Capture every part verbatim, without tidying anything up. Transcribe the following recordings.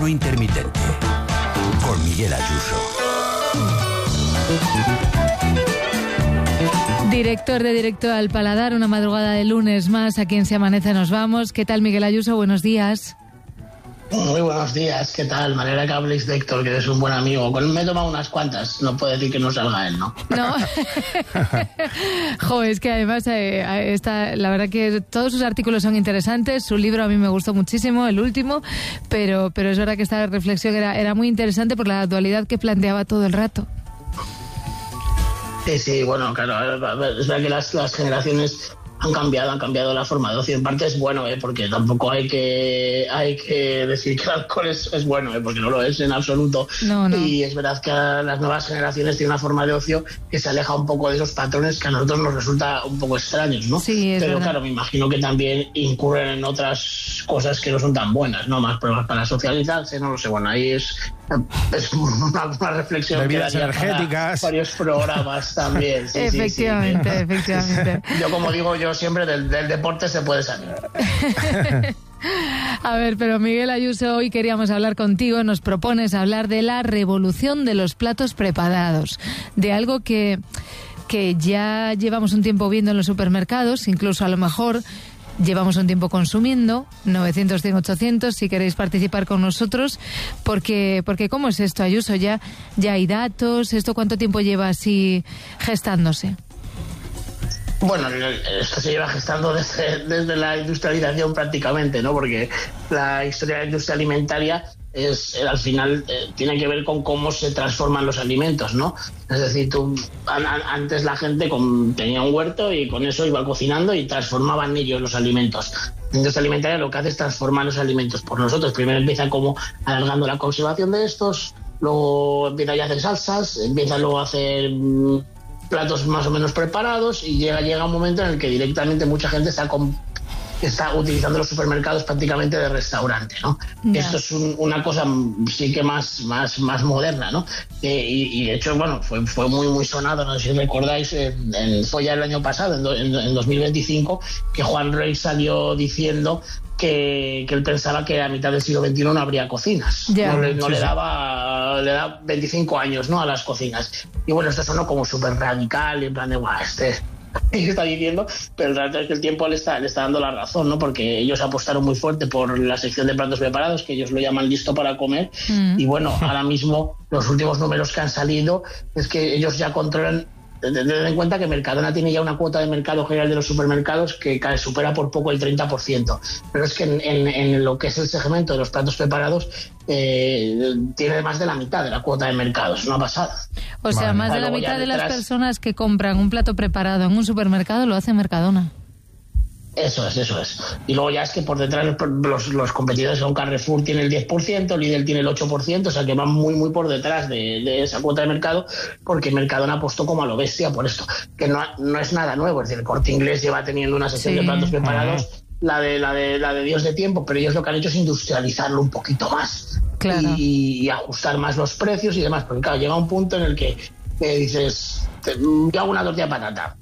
intermitente con Miguel Ayuso. Director de Directo al Paladar, una madrugada de lunes más, aquí en Se Amanece Nos Vamos. ¿Qué tal, Miguel Ayuso? Buenos días. Muy buenos días, ¿qué tal? Manera que habléis de Héctor, que eres un buen amigo. Con él me he tomado unas cuantas, no puedo decir que no salga él, ¿no? No. Jo, es que además eh, está, la verdad que todos sus artículos son interesantes, su libro a mí me gustó muchísimo, el último, pero, pero es verdad que esta reflexión era, era muy interesante por la dualidad que planteaba todo el rato. Sí, sí, bueno, claro, es verdad que las, las generaciones han cambiado, han cambiado la forma de ocio. En parte es bueno, ¿eh? Porque tampoco hay que hay que decir que el alcohol es, es bueno, ¿eh? Porque no lo es en absoluto. No, no. Y es verdad que las nuevas generaciones tienen una forma de ocio que se aleja un poco de esos patrones que a nosotros nos resulta un poco extraños, ¿no? Sí, es Pero verdad. claro, me imagino que también incurren en otras cosas que no son tan buenas, ¿no? Más pruebas para socializarse, no lo sé. Bueno, ahí es, es una, una reflexión. Bebidas energéticas. Varios programas también. Sí, efectivamente, sí, sí. efectivamente. Yo, como digo yo siempre, del, del deporte se puede salir. A ver, pero Miguel Ayuso, hoy queríamos hablar contigo, nos propones hablar de la revolución de los platos preparados, de algo que, que ya llevamos un tiempo viendo en los supermercados, incluso a lo mejor llevamos un tiempo consumiendo. Novecientos, cien, ochocientos, si queréis participar con nosotros, porque porque ¿cómo es esto, Ayuso? Ya, ya hay datos, ¿esto cuánto tiempo lleva así gestándose? Bueno, esto se lleva gestando desde, desde la industrialización prácticamente, ¿no? Porque la historia de la industria alimentaria es, al final eh, tiene que ver con cómo se transforman los alimentos, ¿no? Es decir, tú, an, an, antes la gente con, tenía un huerto y con eso iba cocinando y transformaban ellos los alimentos. La industria alimentaria lo que hace es transformar los alimentos por nosotros. Primero empieza como alargando la conservación de estos, luego empieza ya a hacer salsas, empieza luego a hacer mmm, platos más o menos preparados y llega, llega un momento en el que directamente mucha gente está con, está utilizando los supermercados prácticamente de restaurante, ¿no? Yeah. Esto es un, una cosa sí que más, más, más moderna, ¿no? Eh, y, y de hecho, bueno, fue, fue muy, muy sonado, no sé si recordáis, eh, en, fue ya el año pasado, en, do, en, en dos mil veinticinco, que Juan Rey salió diciendo que, que él pensaba que a mitad del siglo veintiuno no habría cocinas. Yeah. No, le, no sí, le daba le da veinticinco años, ¿no?, a las cocinas. Y bueno, esto sonó como súper radical, en plan de, guau, este... y está diciendo, pero la verdad es que el tiempo le está, le está dando la razón, ¿no? Porque ellos apostaron muy fuerte por la sección de platos preparados, que ellos lo llaman listo para comer, mm. y bueno, ahora mismo los últimos números que han salido es que ellos ya controlan. Tened en cuenta que Mercadona tiene ya una cuota de mercado general de los supermercados que supera por poco el treinta por ciento. Pero es que en, en, en lo que es el segmento de los platos preparados eh, tiene más de la mitad de la cuota de mercado. Es una pasada. O sea, vale. Más de la mitad de las personas que compran un plato preparado en un supermercado lo hace Mercadona. Eso es, eso es. Y luego ya es que por detrás los, los competidores son Carrefour tiene el diez por ciento, Lidl tiene el ocho por ciento, o sea que van muy muy por detrás de, de esa cuota de mercado, porque Mercadona apostó como a lo bestia por esto, que no, no es nada nuevo. Es decir, el Corte Inglés lleva teniendo una sección sí. de platos preparados, uh-huh. la de la de la de Dios de tiempo, pero ellos lo que han hecho es industrializarlo un poquito más, claro. y, y ajustar más los precios y demás, porque claro, llega un punto en el que eh, dices, te, yo hago una tortilla de patata.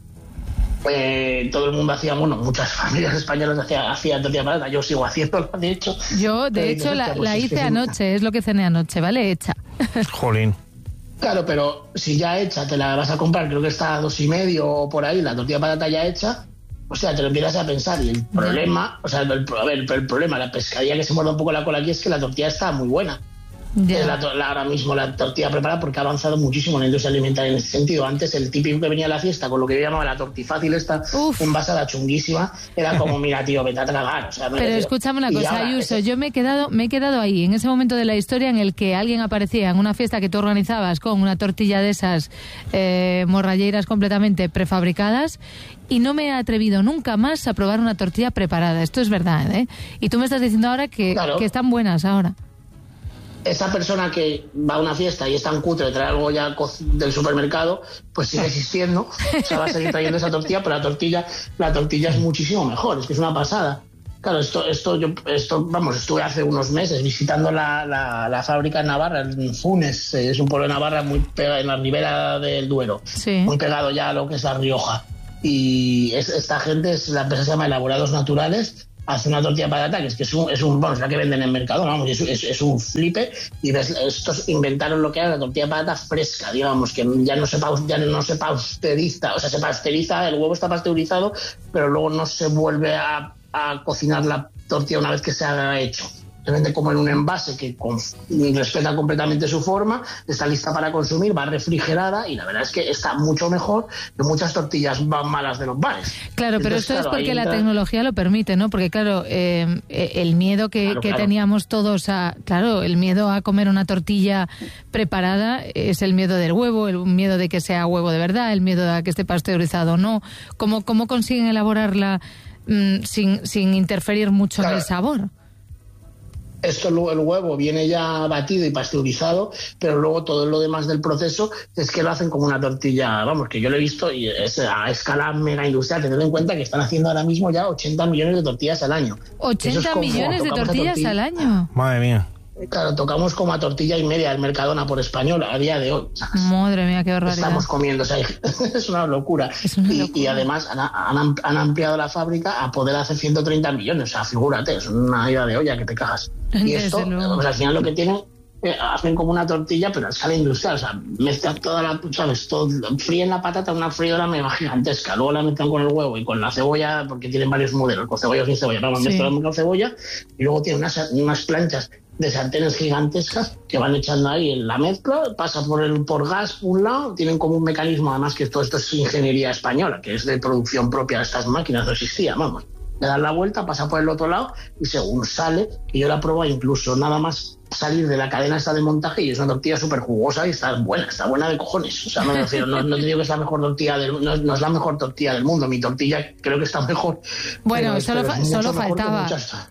Eh, todo el mundo hacía, bueno, muchas familias españolas hacían hacía tortilla de patata, yo sigo haciéndola, de hecho. Yo, de hecho, la, pues la hice es anoche, es lo que cené anoche, ¿vale? Hecha. Jolín. Claro, pero si ya hecha, te la vas a comprar, creo que está a dos y medio o por ahí, la tortilla de patata ya hecha, o sea, te lo empiezas a pensar, y el problema, o sea, el, a ver, el problema, la pescadilla que se muerde un poco la cola aquí es que la tortilla está muy buena. Yeah. La, la, ahora mismo la tortilla preparada, porque ha avanzado muchísimo en la industria alimentaria en ese sentido. Antes el típico que venía a la fiesta con lo que yo llamaba la tortifácil, esta Uf. envasada chunguísima, era como, mira tío, vete a tragar, o sea, pero escúchame una cosa, Ayuso, ese... yo me he quedado me he quedado ahí en ese momento de la historia en el que alguien aparecía en una fiesta que tú organizabas con una tortilla de esas eh, morralleras completamente prefabricadas, y no me he atrevido nunca más a probar una tortilla preparada. Esto es verdad, ¿eh? Y tú me estás diciendo ahora que, claro. que están buenas ahora. Esa persona que va a una fiesta y es tan cutre, trae algo ya del supermercado, pues sigue existiendo, o sea, va a seguir trayendo esa tortilla, pero la tortilla, la tortilla es muchísimo mejor, es que es una pasada. Claro, esto, esto, yo, esto, vamos, estuve hace unos meses visitando la, la, la fábrica en Navarra, en Funes, es un pueblo de Navarra muy pegado, en la ribera del Duero, sí. muy pegado ya a lo que es La Rioja. Y es, esta gente, es, la empresa se llama Elaborados Naturales. hace una tortilla de patata, que es que es un, es un bueno, es la que venden en el mercado, vamos, es, es, es un flipe, y ves, estos inventaron lo que era la tortilla de patata fresca, digamos, que ya no se, ya no se pasteuriza, o sea, se pasteuriza, el huevo está pasteurizado, pero luego no se vuelve a, a cocinar la tortilla una vez que se ha hecho. Se vende como en un envase que con, respeta completamente su forma, está lista para consumir, va refrigerada, y la verdad es que está mucho mejor que muchas tortillas malas de los bares. Claro, Entonces, pero esto claro, es porque entra... la tecnología lo permite, ¿no? Porque claro, eh, el miedo que, claro, que claro. teníamos todos a, claro, el miedo a comer una tortilla preparada es el miedo del huevo, el miedo de que sea huevo de verdad, el miedo a que esté pasteurizado o no. ¿Cómo, cómo consiguen elaborarla mmm, sin, sin interferir mucho claro. en el sabor? Esto, el huevo viene ya batido y pasteurizado, pero luego todo lo demás del proceso es que lo hacen como una tortilla, vamos, que yo lo he visto y es a escala mega industrial. Tened en cuenta que están haciendo ahora mismo ya ochenta millones de tortillas al año. ochenta millones de tortillas tortilla. al año. Madre mía. Claro, tocamos como a tortilla y media del Mercadona por español a día de hoy. Madre mía, qué barbaridad. Estamos comiendo, o sea, es una locura. Es una y, locura. y además han, han, han ampliado la fábrica a poder hacer ciento treinta millones. O sea, figúrate, es una idea de olla que te cagas. Y Desde esto, pues, al final lo que tienen, eh, hacen como una tortilla, pero a escala industrial. O sea, mezclan toda la, ¿sabes? Todo, fríen la patata en una freidora mega gigantesca. Luego la mezclan con el huevo y con la cebolla, porque tienen varios modelos, con cebolla o sin cebolla. Vamos, Sí. mezclan con cebolla y luego tienen unas, unas planchas de sartenes gigantescas que van echando ahí en la mezcla, pasa por el por gas por un lado, tienen como un mecanismo, además que todo esto es ingeniería española, que es de producción propia de estas máquinas, no existía, vamos. Le dan la vuelta, pasa por el otro lado y según sale, y yo la pruebo incluso nada más salir de la cadena esta de montaje y es una tortilla súper jugosa y está buena, está buena de cojones. O sea, no me refiero, no, no te digo que es la mejor tortilla del no, no es la mejor tortilla del mundo, mi tortilla creo que está mejor. Bueno, pero, solo, pero fa- es mucho solo mejor que faltaba. muchas-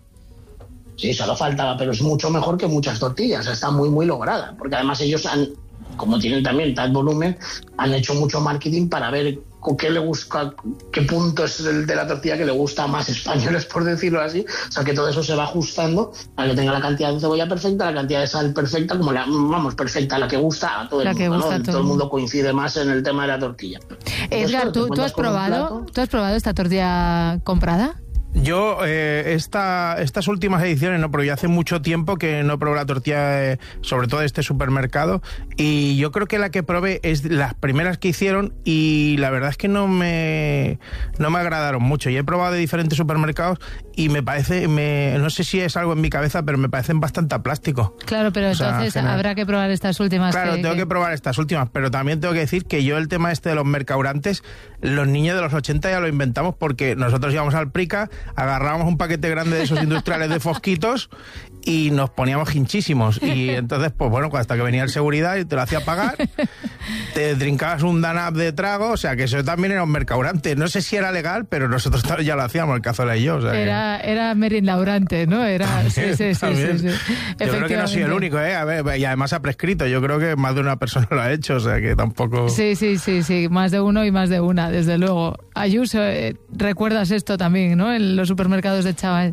Sí, solo faltaba, pero es mucho mejor que muchas tortillas, está muy, muy lograda, porque además ellos han, como tienen también tal volumen, han hecho mucho marketing para ver con qué le gusta, qué punto es el de la tortilla que le gusta a más españoles, por decirlo así. O sea, que todo eso se va ajustando a que tenga la cantidad de cebolla perfecta, la cantidad de sal perfecta, como la, vamos, perfecta, la que gusta a todo La el que mundo, gusta ¿no? a todo Todo el el mundo coincide más en el tema de la tortilla. Edgar, Entonces, ¿tú, te tú has encuentras con un probado, plato. ¿tú has probado esta tortilla comprada? Yo, eh, esta, estas últimas ediciones, no, porque ya hace mucho tiempo que no probé la tortilla, eh, sobre todo de este supermercado, y yo creo que la que probé es las primeras que hicieron y la verdad es que no me, no me agradaron mucho. Y he probado de diferentes supermercados y me parece, me, no sé si es algo en mi cabeza, pero me parecen bastante a plástico. Claro, pero O sea, entonces general. habrá que probar estas últimas. Claro, que, tengo que... que probar estas últimas, pero también tengo que decir que yo el tema este de los mercaurantes, los niños de los ochenta ya lo inventamos porque nosotros íbamos al Prica, agarrábamos un paquete grande de esos industriales de fosquitos y nos poníamos hinchísimos. Y entonces, pues bueno, hasta que venía el seguridad y te lo hacía pagar, te trincabas un danab de trago, o sea que eso también era un mercaurante. No sé si era legal, pero nosotros ya lo hacíamos, el Cazola y yo. O sea Era, era merindaurante, ¿no? Era, También, sí, sí, sí, también. sí, sí. Yo creo que no soy el único, ¿eh? A ver, y además ha prescrito. Yo creo que más de una persona lo ha hecho, o sea que tampoco... Sí, sí, sí, sí, más de uno y más de una, desde luego. Ayuso, eh, recuerdas esto también, ¿no? En los supermercados de Chaval.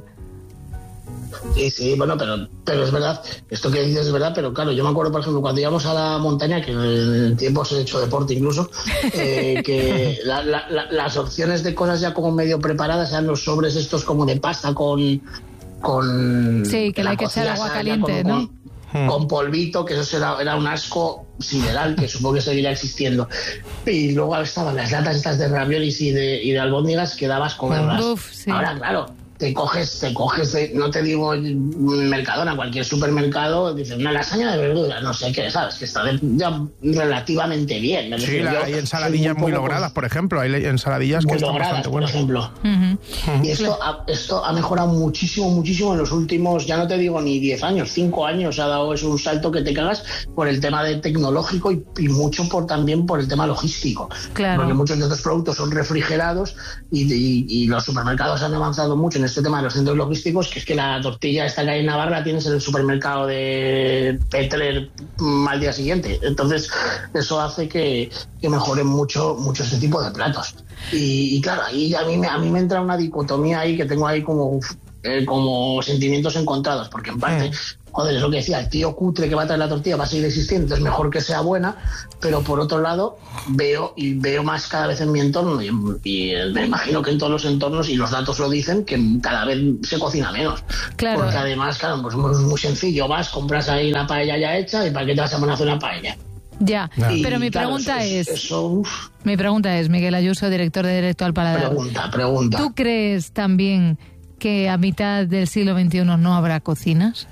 Sí, sí, bueno, pero, pero es verdad, esto que dices es verdad, pero claro, yo me acuerdo, por ejemplo, cuando íbamos a la montaña, que en el tiempo se ha hecho deporte incluso, eh, que la, la, la, las opciones de cosas ya como medio preparadas eran los sobres estos como de pasta con... con Sí, que le hay que echar agua caliente, con, ¿no? Con, con polvito, que eso era, era un asco sideral, que supongo que seguirá existiendo. Y luego estaban las latas estas de raviolis y de, y de albóndigas que dabas comerlas. Uf, sí. Ahora, claro, te coges, te coges, de, no te digo Mercadona, cualquier supermercado, dices una lasaña de verduras, no sé qué, ¿sabes? Que está de, ya relativamente bien. Me Sí, refiero, la, yo hay ensaladillas soy muy poco logradas, cons- por ejemplo. Hay ensaladillas que muy están logradas, bastante por buenas. ejemplo. Ujú. Y esto ha, esto ha mejorado muchísimo, muchísimo en los últimos, ya no te digo ni diez años, cinco años ha dado eso un salto que te cagas por el tema de tecnológico y, y mucho por también por el tema logístico. Claro. Porque muchos de estos productos son refrigerados y, y, y los supermercados han avanzado mucho en este tema de los centros logísticos, que es que la tortilla esta que hay en Navarra la tienes en el supermercado de Petrer mm, al día siguiente. Entonces eso hace que, que mejoren mucho, mucho este tipo de platos. Y, y claro, ahí a mí, me, a mí me entra una dicotomía ahí que tengo ahí como eh, como sentimientos encontrados, porque en parte, mm. joder, es lo que decía, el tío cutre que va a traer la tortilla va a seguir existiendo, es mejor que sea buena, pero por otro lado veo y veo más cada vez en mi entorno y, y me imagino que en todos los entornos, y los datos lo dicen, que cada vez se cocina menos. Claro. Porque además, claro, pues es muy sencillo, vas, compras ahí la paella ya hecha y para qué te vas a poner a hacer una paella. Ya, no. Pero mi claro, pregunta eso, es, eso, mi pregunta es, Miguel Ayuso, director de Directo al Paladar. Pregunta, pregunta. ¿Tú crees también que a mitad del siglo veintiuno no habrá cocinas?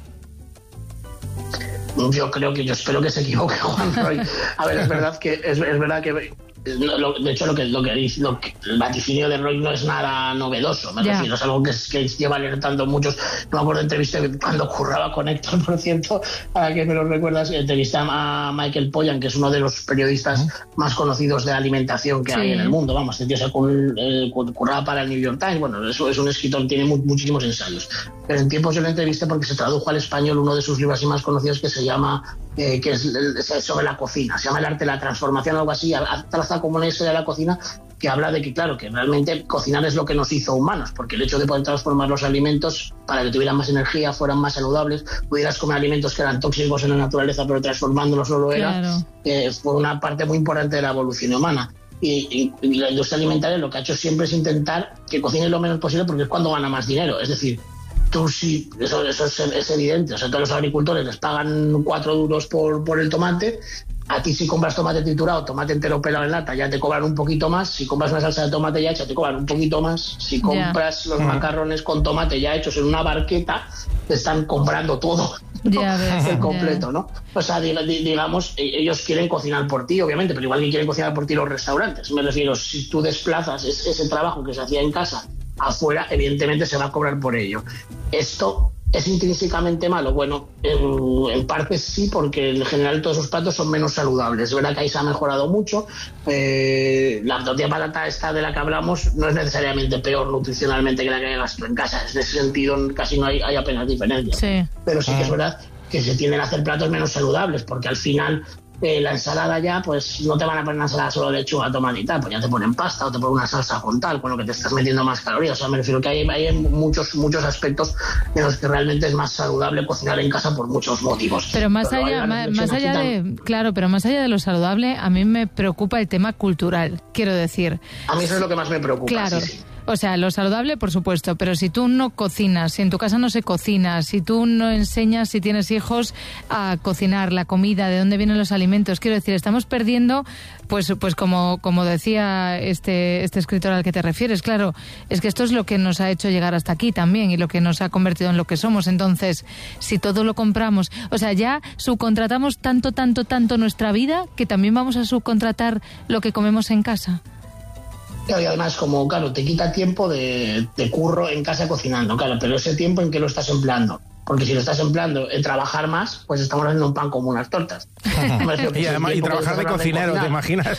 Yo creo que, yo espero que se equivoque, Juan Roy. A ver, es verdad que, es, es verdad que, lo, de hecho, lo que, lo que dice, lo que, el vaticinio de Roy no es nada novedoso, me ya. refiero, es algo que, que lleva alertando muchos. No me acuerdo, entrevisté cuando curraba con Héctor, por cierto, a que me lo recuerdas, entrevisté a Michael Pollan, que es uno de los periodistas ¿Eh? más conocidos de alimentación que sí. hay en el mundo, vamos, este tío se eh, curraba para el New York Times, bueno, eso es un escritor, tiene mu- muchísimos ensayos. Pero en tiempos yo lo entrevisté porque se tradujo al español uno de sus libros así más conocidos que se llama, eh, que es, es sobre la cocina, se llama El arte de la transformación, algo así, traza como una historia de la cocina que habla de que, claro, que realmente cocinar es lo que nos hizo humanos, porque el hecho de poder transformar los alimentos para que tuvieran más energía, fueran más saludables, pudieras comer alimentos que eran tóxicos en la naturaleza, pero transformándolos no lo era, claro. eh, fue una parte muy importante de la evolución humana. Y, y, y la industria alimentaria lo que ha hecho siempre es intentar que cocines lo menos posible porque es cuando gana más dinero, es decir, tú sí, eso, eso es, es evidente, o sea, todos los agricultores les pagan cuatro duros por, por el tomate. A ti si compras tomate triturado, tomate entero pelado en lata, ya te cobran un poquito más. Si compras una salsa de tomate ya hecha, te cobran un poquito más. Si compras yeah. los macarrones con tomate ya hechos en una barqueta, te están comprando todo, ¿no? yeah, ves, el completo, yeah. ¿no? O sea, digamos, ellos quieren cocinar por ti, obviamente, pero igual que quieren cocinar por ti los restaurantes. Me refiero, si tú desplazas ese trabajo que se hacía en casa afuera, evidentemente se va a cobrar por ello. Esto ¿es intrínsecamente malo? Bueno, en, en parte sí, porque en general todos esos platos son menos saludables. Es verdad que ahí se ha mejorado mucho. Eh, la tortilla de patata esta de la que hablamos no es necesariamente peor nutricionalmente que la que gasto en casa. En ese sentido casi no hay, hay apenas diferencia. Sí. Pero sí que es verdad que se tienden a hacer platos menos saludables, porque al final eh, la ensalada ya, pues no te van a poner una ensalada solo de lechuga, tomate y tal, pues ya te ponen pasta o te ponen una salsa con tal, con lo que te estás metiendo más calorías. O sea, me refiero que hay, hay muchos muchos aspectos en los que realmente es más saludable cocinar en casa por muchos motivos. Pero más pero allá, más, más allá de, claro, pero más allá de lo saludable, a mí me preocupa el tema cultural, quiero decir. A mí eso es lo que más me preocupa. Claro. Sí, sí. O sea, lo saludable, por supuesto, pero si tú no cocinas, si en tu casa no se cocina, si tú no enseñas, si tienes hijos, a cocinar la comida, de dónde vienen los alimentos, quiero decir, estamos perdiendo, pues pues como como decía este este escritor al que te refieres, claro, es que esto es lo que nos ha hecho llegar hasta aquí también y lo que nos ha convertido en lo que somos. Entonces, si todo lo compramos, o sea, ya subcontratamos tanto, tanto, tanto nuestra vida que también vamos a subcontratar lo que comemos en casa. Y además, como, claro, te quita tiempo de, de curro en casa cocinando, claro, pero ese tiempo en que lo estás empleando. Porque si lo estás empleando en trabajar más, pues estamos haciendo un pan como unas tortas. y además, y trabajar de cocinero, ¿te imaginas?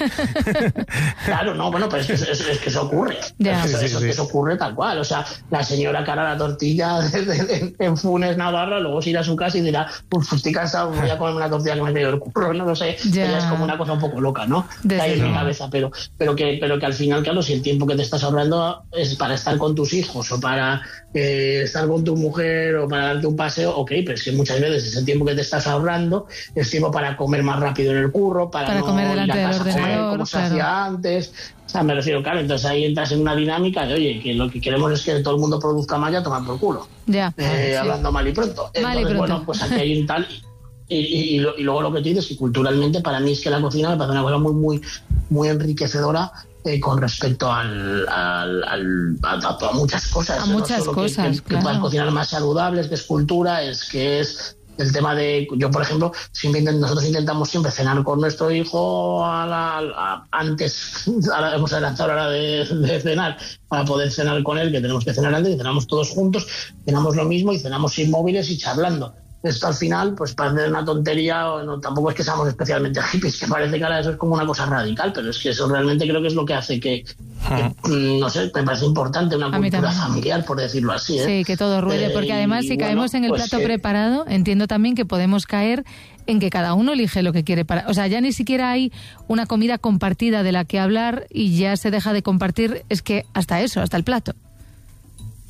Claro, no, bueno, pero es que, es, es que eso ocurre. Yeah. Eso, sí, eso, sí. eso ocurre tal cual. O sea, la señora que hará la tortilla en, en Funes, Navarra, luego se irá a su casa y dirá, pues estoy cansado, voy a comerme una tortilla que me ha pedido el curro, no lo sé. Yeah. Ella es como una cosa un poco loca, ¿no? Desde Ahí en no. mi cabeza, pero, pero, que, pero que al final, claro, si el tiempo que te estás ahorrando es para estar con tus hijos o para eh, estar con tu mujer o para darte un paseo, ok, pero es que muchas veces ese tiempo que te estás ahorrando es tiempo para comer más rápido en el curro, para, para no comer delante ir a del casa a comer ordenador, como se claro. hacía antes. O sea, me refiero, claro, entonces ahí entras en una dinámica de, oye, que lo que queremos es que todo el mundo produzca más y a tomar por culo. Ya. Eh, Sí. hablando mal y pronto. Entonces, Mal y pronto. bueno, pues aquí hay un tal... Y, y, y, lo, y luego lo que tú dices, que culturalmente para mí es que la cocina me parece una cosa muy, muy, muy enriquecedora eh, con respecto al, al, al, a, a, a muchas cosas. A no muchas solo cosas, que, que, claro. que puedas cocinar más saludables, que es cultura, es que es el tema de... Yo, por ejemplo, siempre intent, nosotros intentamos siempre cenar con nuestro hijo a la, a, antes, ahora hemos adelantado la hora de, de cenar, para poder cenar con él, que tenemos que cenar antes, y cenamos todos juntos, cenamos lo mismo y cenamos sin móviles y charlando. Esto al final, pues parece una tontería, no, tampoco es que seamos especialmente hippies, que parece que ahora eso es como una cosa radical, pero es que eso realmente creo que es lo que hace que, que no sé, me parece importante una cultura familiar, por decirlo así. ¿eh? Sí, que todo ruede, porque además eh, si bueno, caemos en el pues plato que... preparado, entiendo también que podemos caer en que cada uno elige lo que quiere para... O sea, ya ni siquiera hay una comida compartida de la que hablar y ya se deja de compartir, es que hasta eso, hasta el plato.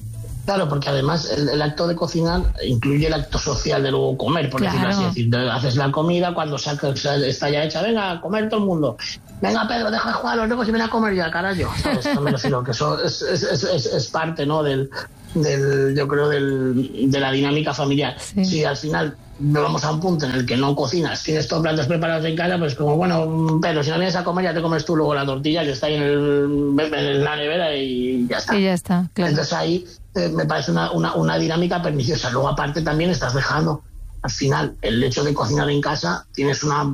Claro, porque además el, el acto de cocinar incluye el acto social de luego comer, por claro. decirlo así. Es decir, haces la comida, cuando sacas, está ya hecha, venga, a comer todo el mundo. Venga, Pedro, deja de jugar a los negros y ven a comer ya, carajo. ¿Sabes? No me refiero, que eso es, es, es, es, es parte, ¿no?, del, del yo creo, del, de la dinámica familiar. Sí. Si al final nos vamos a un punto en el que no cocinas, tienes todos platos preparados en casa, pues como, bueno, Pedro, si no vienes a comer ya te comes tú luego la tortilla que está ahí en, el, en la nevera y ya está. Y ya está, claro. Entonces ahí eh, me parece una, una, una dinámica perniciosa. Luego aparte también estás dejando, al final, el hecho de cocinar en casa, tienes una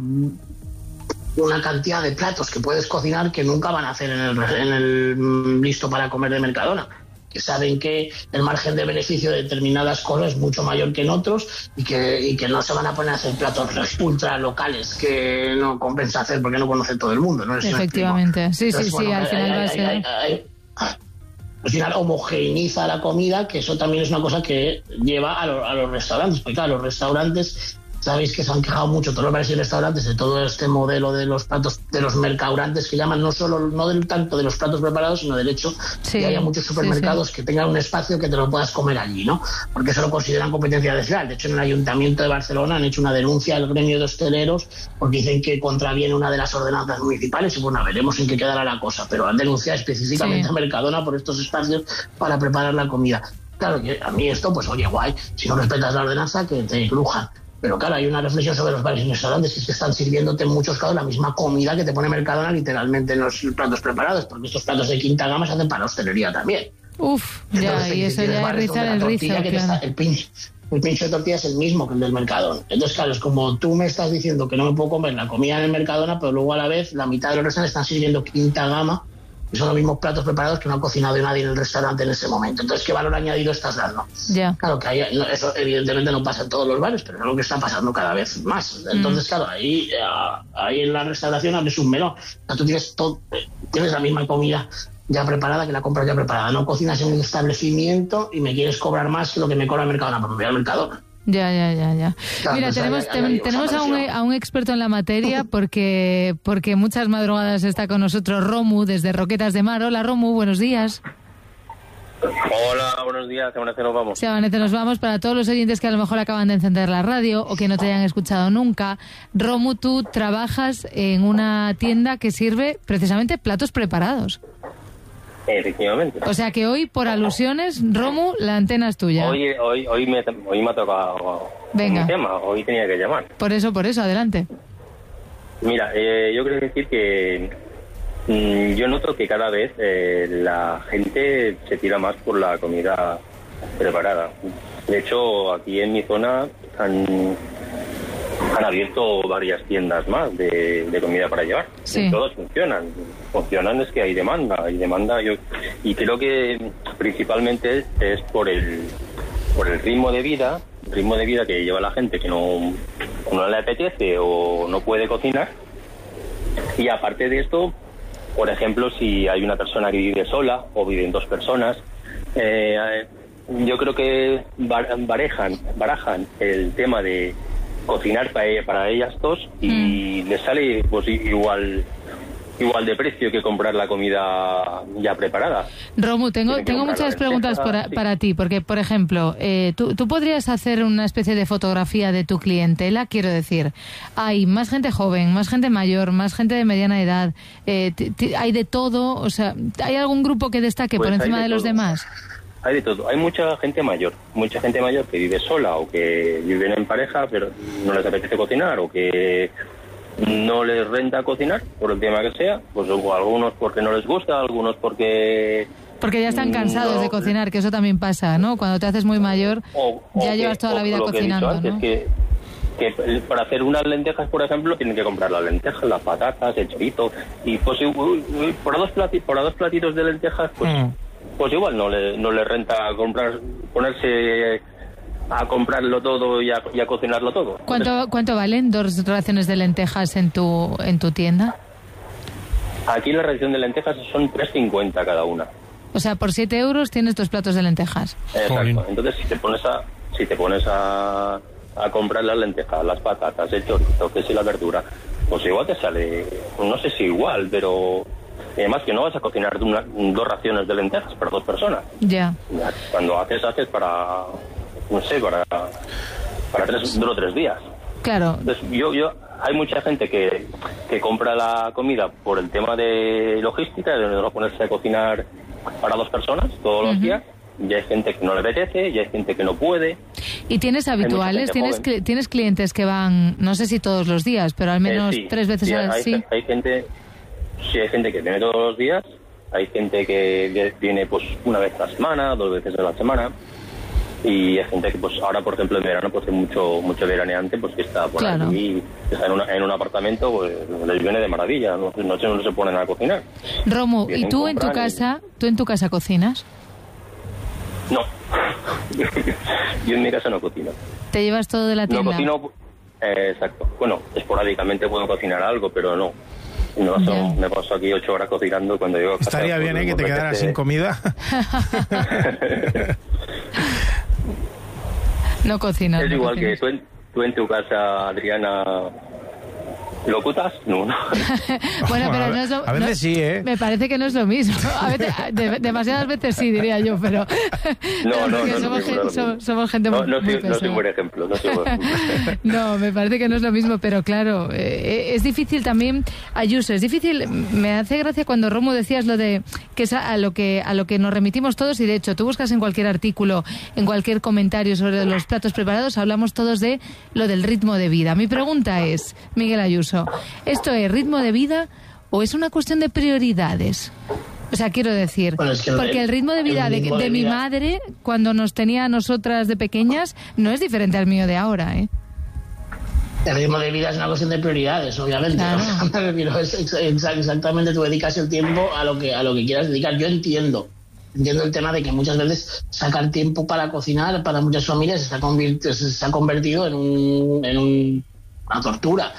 una cantidad de platos que puedes cocinar que nunca van a hacer en el, en el listo para comer de Mercadona, que saben que el margen de beneficio de determinadas cosas es mucho mayor que en otros y que, y que no se van a poner a hacer platos ultra locales que no compensa hacer porque no conoce todo el mundo, ¿no? Es Efectivamente, sí, Entonces, sí, bueno, sí, al hay, final hay, va a hay, ser... hay, hay, hay, al final homogeneiza la comida, que eso también es una cosa que lleva a, lo, a los restaurantes, porque claro, los restaurantes... Sabéis que se han quejado mucho todos los bares y restaurantes de todo este modelo de los platos, de los mercaurantes que llaman, no solo, no del tanto de los platos preparados, sino del hecho sí, que haya muchos supermercados sí, sí. que tengan un espacio que te lo puedas comer allí, ¿no? Porque eso lo consideran competencia desleal. De hecho, en el Ayuntamiento de Barcelona han hecho una denuncia al gremio de hosteleros porque dicen que contraviene una de las ordenanzas municipales y bueno, veremos en qué quedará la cosa, pero han denunciado específicamente sí. a Mercadona por estos espacios para preparar la comida. Claro que a mí esto, pues oye, guay, si no respetas la ordenanza, que te crujan. Pero claro, hay una reflexión sobre los bares y restaurantes, que es que están sirviéndote en muchos casos la misma comida que te pone Mercadona literalmente en los platos preparados, porque estos platos de quinta gama se hacen para la hostelería también. Uf, ya, y eso ya es rizar el rizo, claro. Está, el, pincho, el pincho de tortilla es el mismo que el del Mercadona. Entonces, claro, es como tú me estás diciendo que no me puedo comer la comida en el Mercadona, pero luego a la vez la mitad de los restaurantes están sirviendo quinta gama, y son los mismos platos preparados que no ha cocinado nadie en el restaurante en ese momento. Entonces, ¿qué valor añadido estás dando? Yeah. Claro que hay, no, eso evidentemente no pasa en todos los bares, pero es lo que está pasando cada vez más. Entonces, mm. claro, ahí, ahí en la restauración abres un melón. O sea, tú tienes, todo, tienes la misma comida ya preparada, que la compras ya preparada. No cocinas en un establecimiento y me quieres cobrar más que lo que me cobra el Mercadona, porque me voy al Mercadona. Ya, ya, ya, ya. Claro, Mira, pues tenemos, hay, hay, hay tenemos a, un, a un experto en la materia porque, porque muchas madrugadas está con nosotros Romu desde Roquetas de Mar. Hola, Romu, buenos días. Hola, buenos días. ¿A Amanece nos vamos? Sí, Amanece nos vamos. Para todos los oyentes que a lo mejor acaban de encender la radio o que no te hayan escuchado nunca, Romu, tú trabajas en una tienda que sirve precisamente platos preparados. Efectivamente. O sea que hoy, por alusiones, Romu, la antena es tuya. Hoy, hoy, hoy, me, hoy me ha tocado Venga. un tema, hoy tenía que llamar. Por eso, por eso, adelante. Mira, eh, yo quiero decir que mmm, yo noto que cada vez eh, la gente se tira más por la comida preparada. De hecho, aquí en mi zona han... han abierto varias tiendas más de, de comida para llevar. Sí. Y todas funcionan. Funcionan es que hay demanda, hay demanda. Yo, y creo que principalmente es, es por el por el ritmo de vida, el ritmo de vida que lleva la gente que no, no le apetece o no puede cocinar. Y aparte de esto, por ejemplo, si hay una persona que vive sola o viven dos personas, eh, yo creo que barajan, barajan el tema de cocinar para, para ellas dos y mm. les sale pues igual igual de precio que comprar la comida ya preparada. Romu, tengo tengo muchas preguntas para, sí. para ti, porque por ejemplo, eh, tú, tú podrías hacer una especie de fotografía de tu clientela, quiero decir, hay más gente joven, más gente mayor, más gente de mediana edad, eh, t- t- hay de todo, o sea, ¿hay algún grupo que destaque pues por encima de, de los demás? Hay de todo. Hay mucha gente mayor, mucha gente mayor que vive sola o que viven en pareja, pero no les apetece cocinar o que no les renta cocinar, por el tema que sea. Pues algunos porque no les gusta, algunos porque... Porque ya están cansados no, de cocinar, que eso también pasa, ¿no? Cuando te haces muy mayor, o, o ya que, llevas toda la vida cocinando, que antes, ¿no? Que, que para hacer unas lentejas, por ejemplo, tienen que comprar las lentejas, las patatas, el chorito, y pues por dos platitos, por dos platitos de lentejas, pues... Mm. Pues igual no le, no le renta comprar, ponerse a comprarlo todo y a, y a cocinarlo todo. ¿Cuánto, Entonces, ¿Cuánto valen dos raciones de lentejas en tu en tu tienda? Aquí la ración de lentejas son tres cincuenta cada una. O sea, por siete euros tienes dos platos de lentejas. Exacto. Entonces, si te pones a si te pones a, a comprar las lentejas, las patatas, el chorito, que si la verdura, pues igual te sale, no sé si igual, pero Y además que no vas a cocinar una, dos raciones de lentejas para dos personas. Ya. Cuando haces, haces para, no sé, para, para tres, dos o tres días. Claro. Entonces, yo, yo, hay mucha gente que, que compra la comida por el tema de logística, de no ponerse a cocinar para dos personas todos los uh-huh. días. Ya hay gente que no le apetece, ya hay gente que no puede. ¿Y tienes habituales? ¿Tienes, cl- ¿Tienes clientes que van, no sé si todos los días, pero al menos eh, sí. tres veces sí, al hay, sí? Hay gente, sí, hay gente que viene todos los días, hay gente que viene pues una vez a la semana, dos veces a la semana, y hay gente que pues ahora, por ejemplo, en verano, pues hay mucho mucho veraneante, pues que está por claro. aquí, que está en, una, en un apartamento, pues les viene de maravilla, no, no, no se ponen a cocinar. Romu, ¿y tú en tu casa, y... tú en tu casa cocinas? No, yo en mi casa no cocino. ¿Te llevas todo de la tienda? No cocino, eh, exacto. Bueno, esporádicamente puedo cocinar algo, pero no. Me paso, yeah. me paso aquí ocho horas cocinando cuando llego a casa. Estaría bien, ¿eh? Que te quedaras sin comida. No cocinas. Es no igual cocinas. que tú en, tú en tu casa, Adriana... ¿Locutas? No, no. Bueno, pero no es lo, a veces no, sí, ¿eh? Me parece que no es lo mismo. A veces, de, demasiadas veces sí, diría yo, pero... No, pero no, no. Somos, no, gen, no somos, somos gente no, muy, no, muy soy, no soy buen ejemplo, no soy buen ejemplo. No, me parece que no es lo mismo, pero claro, eh, es difícil también, Ayuso, es difícil, me hace gracia cuando Romu decías lo de que es a lo que, a lo que nos remitimos todos, y de hecho tú buscas en cualquier artículo, en cualquier comentario sobre los platos preparados, hablamos todos de lo del ritmo de vida. Mi pregunta es, Miguel Ayuso, ¿esto es ritmo de vida o es una cuestión de prioridades? O sea, quiero decir, bueno, es que porque el ritmo de vida de, de, de mi madre, cuando nos tenía a nosotras de pequeñas, no es diferente al mío de ahora, ¿eh? El ritmo de vida es una cuestión de prioridades, obviamente. Claro. ¿no? Es exactamente, tú dedicas el tiempo a lo que a lo que quieras dedicar. Yo entiendo, entiendo el tema de que muchas veces sacar tiempo para cocinar para muchas familias se ha convertido, se ha convertido en un, en un una tortura,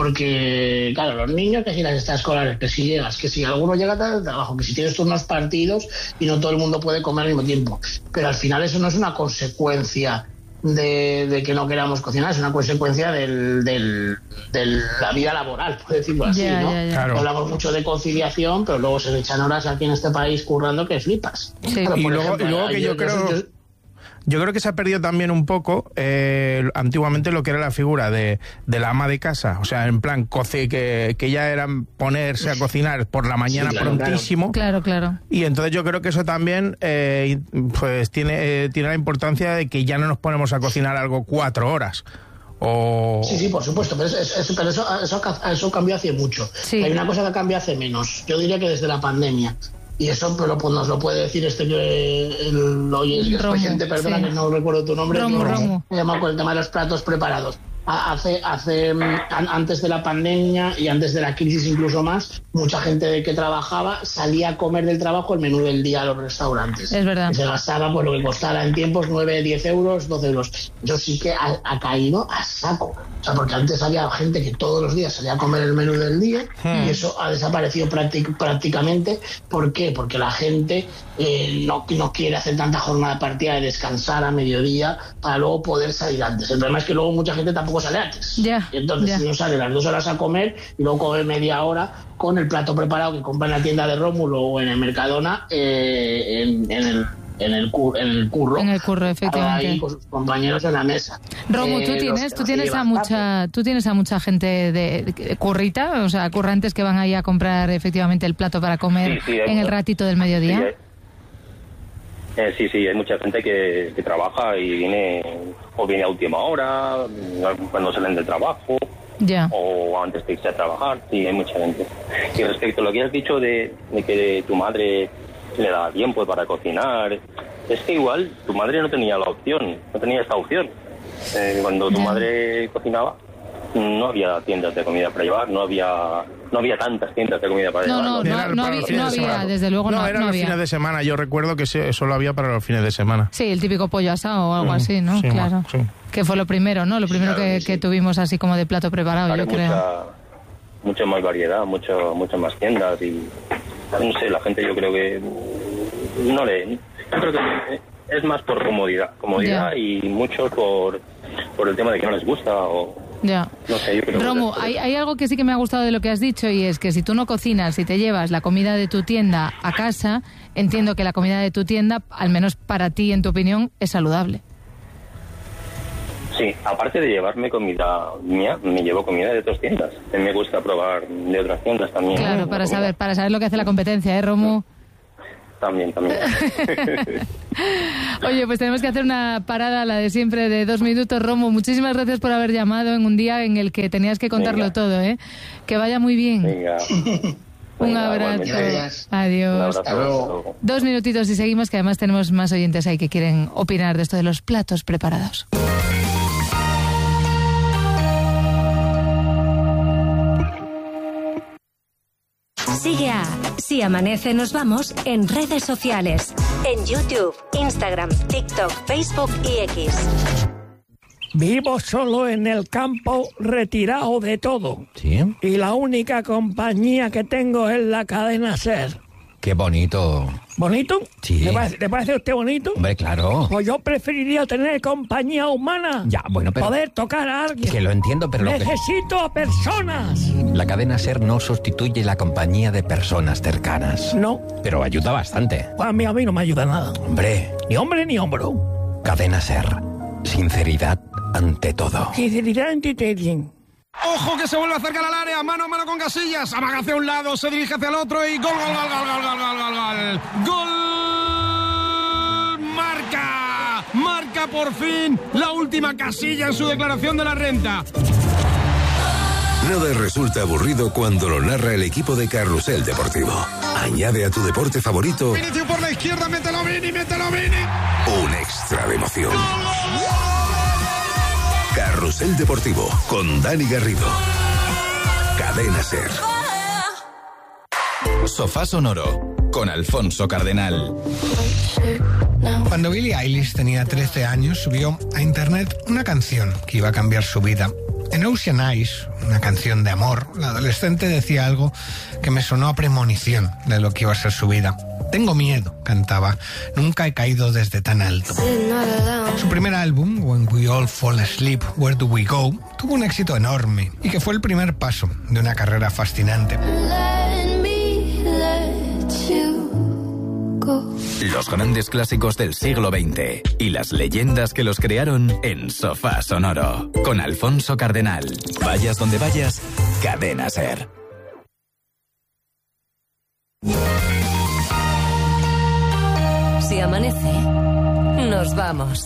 porque claro, los niños, que si las extraescolares, que si llegas, que si alguno llega tarde al trabajo, que si tienes turnos partidos y no todo el mundo puede comer al mismo tiempo, pero al final eso no es una consecuencia de, de que no queramos cocinar, es una consecuencia del, del, de la vida laboral, por decirlo así, yeah, ¿no? Yeah, yeah. Claro. Hablamos mucho de conciliación, pero luego se le echan horas aquí en este país currando que flipas. Sí. Pero, y, por luego, ejemplo, y luego que yo, yo creo... Yo... Yo creo que se ha perdido también un poco eh, antiguamente lo que era la figura de, de la ama de casa, o sea, en plan coce, que, que ya era ponerse a cocinar por la mañana sí, claro, prontísimo. Claro, claro. Y entonces yo creo que eso también eh, pues tiene, eh, tiene la importancia de que ya no nos ponemos a cocinar algo cuatro horas. O... Sí, sí, por supuesto, pero, eso, eso, pero eso, eso, eso cambió hace mucho. Sí. Hay una cosa que cambió hace menos, yo diría que desde la pandemia. Y eso pero pues, nos lo puede decir este que el, oye, es presidente, perdona sí. que no recuerdo tu nombre, Romu, Romu. Me llama con el tema de los platos preparados. Hace, hace antes de la pandemia y antes de la crisis incluso más, mucha gente que trabajaba salía a comer del trabajo el menú del día a los restaurantes. Es verdad. Y se gastaba pues lo que costara en tiempos nueve, diez euros, doce euros. Yo sí que ha, ha caído a saco. O sea, porque antes había gente que todos los días salía a comer el menú del día hmm. y eso ha desaparecido práctic, prácticamente. ¿Por qué? Porque la gente eh, no, no quiere hacer tanta jornada partida de descansar a mediodía para luego poder salir antes. El problema es que luego mucha gente tampoco sale antes. Yeah, y entonces yeah. si uno sale las dos horas a comer y luego come media hora con el plato preparado que compra en la tienda de Rómulo o en el Mercadona eh, en, en el En el, cur, en el curro. En el curro, efectivamente. Ahí con sus compañeros en la mesa. Romu, eh, tú tienes, tú tienes a mucha, tarde. tú tienes a mucha gente de, de currita, o sea, currantes que van ahí a comprar efectivamente el plato para comer sí, sí, en el ratito del mediodía. Sí, eh, sí, sí, hay mucha gente que, que trabaja y viene o viene a última hora, cuando salen del trabajo. Ya. O antes de irse a trabajar, sí, hay mucha gente. Y respecto a lo que has dicho de, de que tu madre le daba tiempo para cocinar, es que igual tu madre no tenía la opción, no tenía esta opción. Eh, cuando tu ya. madre cocinaba, no había tiendas de comida para llevar, no había no había tantas tiendas de comida para no, llevar. No, no, no, no había, no había desde luego no, no eran no los había. fines de semana, yo recuerdo que solo había para los fines de semana. Sí, el típico pollo asado o algo sí, así, ¿no? Sí, claro. Sí. Que fue lo primero, ¿no? Lo primero claro, que, sí. que tuvimos así como de plato preparado, claro, yo mucha, creo. Mucha más variedad, mucho, muchas más tiendas y no sé, la gente yo creo que no le... Yo creo que es más por comodidad, comodidad yeah. y mucho por, por el tema de que no les gusta o... Ya. No sé, yo creo Romu, que hay, hay algo que sí que me ha gustado de lo que has dicho, y es que si tú no cocinas, si te llevas la comida de tu tienda a casa, entiendo que la comida de tu tienda, al menos para ti, en tu opinión, es saludable. Sí, aparte de llevarme comida mía, me llevo comida de otras tiendas. A mí me gusta probar de otras tiendas también. Claro, para saber, para saber lo que hace la competencia, ¿eh, Romu? También, también. Oye, pues tenemos que hacer una parada, la de siempre, de dos minutos. Romu, muchísimas gracias por haber llamado en un día en el que tenías que contarlo Venga. todo, ¿eh? Que vaya muy bien. Venga. Un Venga, abrazo. Adiós. Adiós. Un abrazo. Dos minutitos y seguimos, que además tenemos más oyentes ahí que quieren opinar de esto de los platos preparados. Sigue a Si Amanece Nos Vamos en redes sociales. En YouTube, Instagram, TikTok, Facebook y X. Vivo solo en el campo, retirado de todo. ¿Sí? Y la única compañía que tengo es la cadena SER. Qué bonito. ¿Bonito? Sí. ¿Le parece, ¿le parece a usted bonito? Hombre, claro. Pues yo preferiría tener compañía humana. Ya, bueno, pero... Poder tocar a alguien. Que lo entiendo, pero... Lo Necesito que... a personas. La cadena SER no sustituye la compañía de personas cercanas. No. Pero ayuda bastante. Pues a mí, a mí no me ayuda nada. Hombre. Ni hombre ni hombro. Cadena SER. Sinceridad ante todo. Sinceridad ante todo. Ojo que se vuelve a acercar al área, mano a mano con Casillas, amaga hacia un lado, se dirige hacia el otro y gol, gol, gol, gol, gol, gol, gol, gol, gol, gol, marca, marca por fin la última Casilla en su declaración de la renta. Nada resulta aburrido cuando lo narra el equipo de Carrusel Deportivo. Añade a tu deporte favorito Vinicius por la izquierda, mételo Vini, mételo Vini. un extra de emoción. Carrusel Deportivo con Dani Garrido. Cadena SER. Sofá Sonoro con Alfonso Cardenal. Cuando Billie Eilish tenía trece años, subió a internet una canción que iba a cambiar su vida. En Ocean Eyes, una canción de amor, la adolescente decía algo que me sonó a premonición de lo que iba a ser su vida. Tengo miedo, cantaba. Nunca he caído desde tan alto. Su primer álbum, When We All Fall Asleep, Where Do We Go, tuvo un éxito enorme y que fue el primer paso de una carrera fascinante. Los grandes clásicos del siglo veinte y las leyendas que los crearon en Sofá Sonoro con Alfonso Cardenal. Vayas donde vayas, Cadena SER. Si amanece, nos vamos.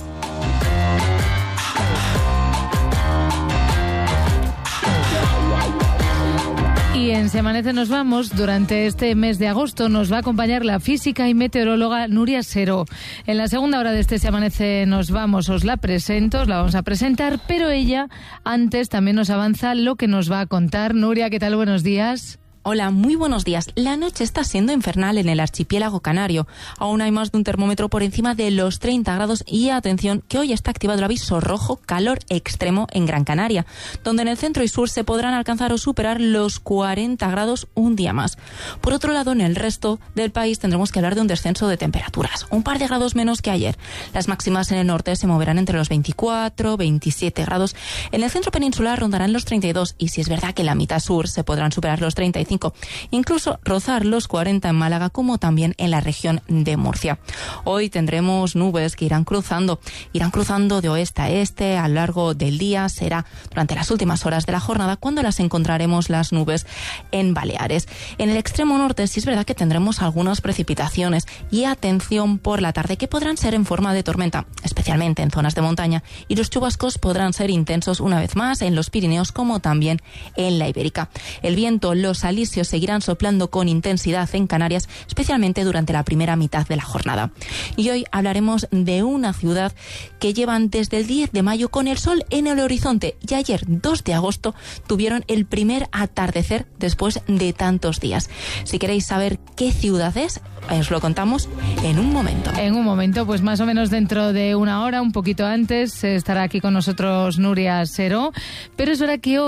Y en Se Amanece Nos Vamos, durante este mes de agosto, nos va a acompañar la física y meteoróloga Nuria Seró. En la segunda hora de este Se Amanece Nos Vamos os la presento, os la vamos a presentar, pero ella antes también nos avanza lo que nos va a contar. Nuria, ¿qué tal? Buenos días. Hola, muy buenos días. La noche está siendo infernal en el archipiélago canario. Aún hay más de un termómetro por encima de los treinta grados y atención que hoy está activado el aviso rojo calor extremo en Gran Canaria, donde en el centro y sur se podrán alcanzar o superar los cuarenta grados un día más. Por otro lado, en el resto del país tendremos que hablar de un descenso de temperaturas, un par de grados menos que ayer. Las máximas en el norte se moverán entre los veinticuatro, veintisiete grados. En el centro peninsular rondarán los treinta y dos y si es verdad que en la mitad sur se podrán superar los treinta y cinco. Incluso rozar los cuarenta en Málaga, como también en la región de Murcia. Hoy tendremos nubes que irán cruzando, irán cruzando de oeste a este a lo largo del día. Será durante las últimas horas de la jornada cuando las encontraremos las nubes en Baleares. En el extremo norte sí es verdad que tendremos algunas precipitaciones y atención por la tarde que podrán ser en forma de tormenta, especialmente en zonas de montaña, y los chubascos podrán ser intensos una vez más en los Pirineos como también en la Ibérica. El viento, los alisios seguirán soplando con intensidad en Canarias, especialmente durante la primera mitad de la jornada. Y hoy hablaremos de una ciudad que llevan desde el diez de mayo con el sol en el horizonte y ayer, dos de agosto, tuvieron el primer atardecer después de tantos días. Si queréis saber qué ciudad es, os lo contamos en un momento. En un momento, pues más o menos dentro de una hora, un poquito antes, estará aquí con nosotros Nuria Seró, pero es verdad que hoy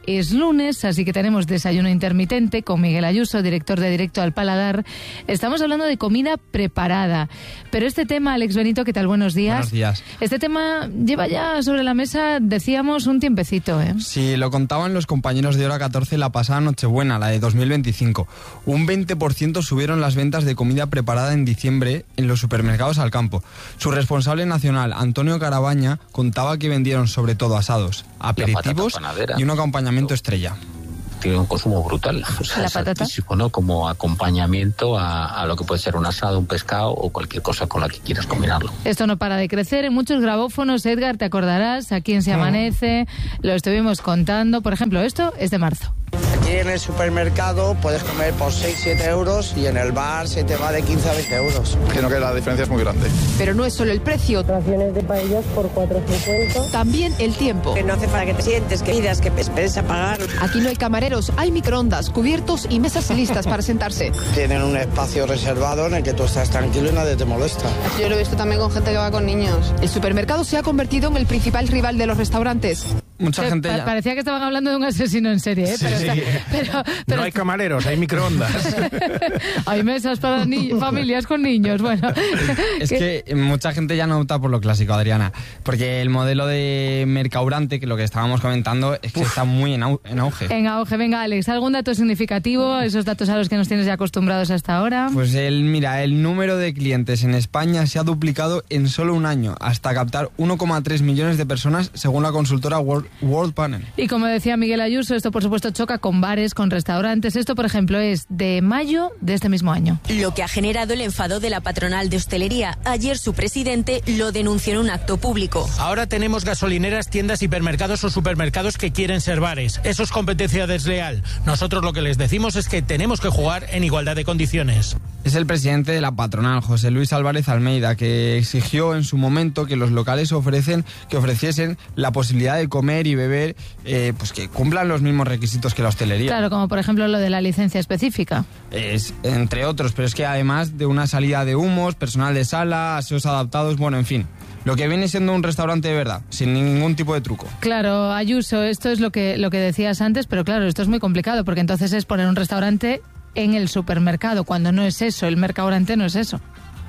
es lunes, así que tenemos desayuno intermitente con Miguel Ayuso, director de Directo al Paladar. Estamos hablando de comida preparada. Pero este tema, Alex Benito, ¿qué tal? Buenos días. Buenos días. Este tema lleva ya sobre la mesa, decíamos, un tiempecito, ¿eh? Sí, lo contaban los compañeros de Hora catorce la pasada Nochebuena, la de dos mil veinticinco. Un veinte por ciento subieron las ventas de comida preparada en diciembre en los supermercados al campo. Su responsable nacional, Antonio Carabaña, contaba que vendieron sobre todo asados, aperitivos y un acompañamiento estrella. Tiene un consumo brutal, o sea, la es patata, altísimo, ¿no? Como acompañamiento a, a lo que puede ser un asado, un pescado o cualquier cosa con la que quieras combinarlo. Esto no para de crecer en muchos grabófonos. Edgar, te acordarás, Aquí en Se Amanece, lo estuvimos contando. Por ejemplo, esto es de marzo. Aquí en el supermercado puedes comer por seis a siete euros y en el bar se te va de quince a veinte euros. Creo que la diferencia es muy grande. Pero no es solo el precio. Raciones de paellas por cuatro cincuenta. También el tiempo. Que no hace falta que te sientes, que pidas, que esperes a pagar. Aquí no hay camareros, hay microondas, cubiertos y mesas listas para sentarse. Tienen un espacio reservado en el que tú estás tranquilo y nadie te molesta. Yo lo he visto también con gente que va con niños. El supermercado se ha convertido en el principal rival de los restaurantes. Mucha que gente pa- ya... Parecía que estaban hablando de un asesino en serie, ¿eh? Sí, pero, sí. está- pero, pero No hay camareros, hay microondas. hay mesas para ni- familias con niños. Bueno, Es que mucha gente ya no opta por lo clásico, Adriana, porque el modelo de mercaurante, que lo que estábamos comentando, es que Uf. está muy en, au- en auge. En auge. Venga, Alex, ¿algún dato significativo? Esos datos a los que nos tienes ya acostumbrados hasta ahora. Pues el, mira, el número de clientes en España se ha duplicado en solo un año, hasta captar uno coma tres millones de personas, según la consultora World, World Panel. Y como decía Miguel Ayuso, esto por supuesto choca con bares, con restaurantes. Esto, por ejemplo, es de mayo de este mismo año. Lo que ha generado el enfado de la patronal de hostelería. Ayer su presidente lo denunció en un acto público. Ahora tenemos gasolineras, tiendas, hipermercados o supermercados que quieren ser bares. Eso es competencia desleal. Nosotros lo que les decimos es que tenemos que jugar en igualdad de condiciones. Es el presidente de la patronal, José Luis Álvarez Almeida, que exigió en su momento que los locales ofrecen, que ofreciesen la posibilidad de comer y beber, eh, pues que cumplan los mismos requisitos que la hostelería. Claro, como por ejemplo lo de la licencia específica. Es, entre otros, pero es que además de una salida de humos, personal de sala, aseos adaptados, bueno, en fin, lo que viene siendo un restaurante de verdad, sin ningún tipo de truco. Claro, Ayuso, esto es lo que, lo que decías antes, pero claro, esto es muy complicado, porque entonces es poner un restaurante en el supermercado, cuando no es eso, el mercaurante no es eso.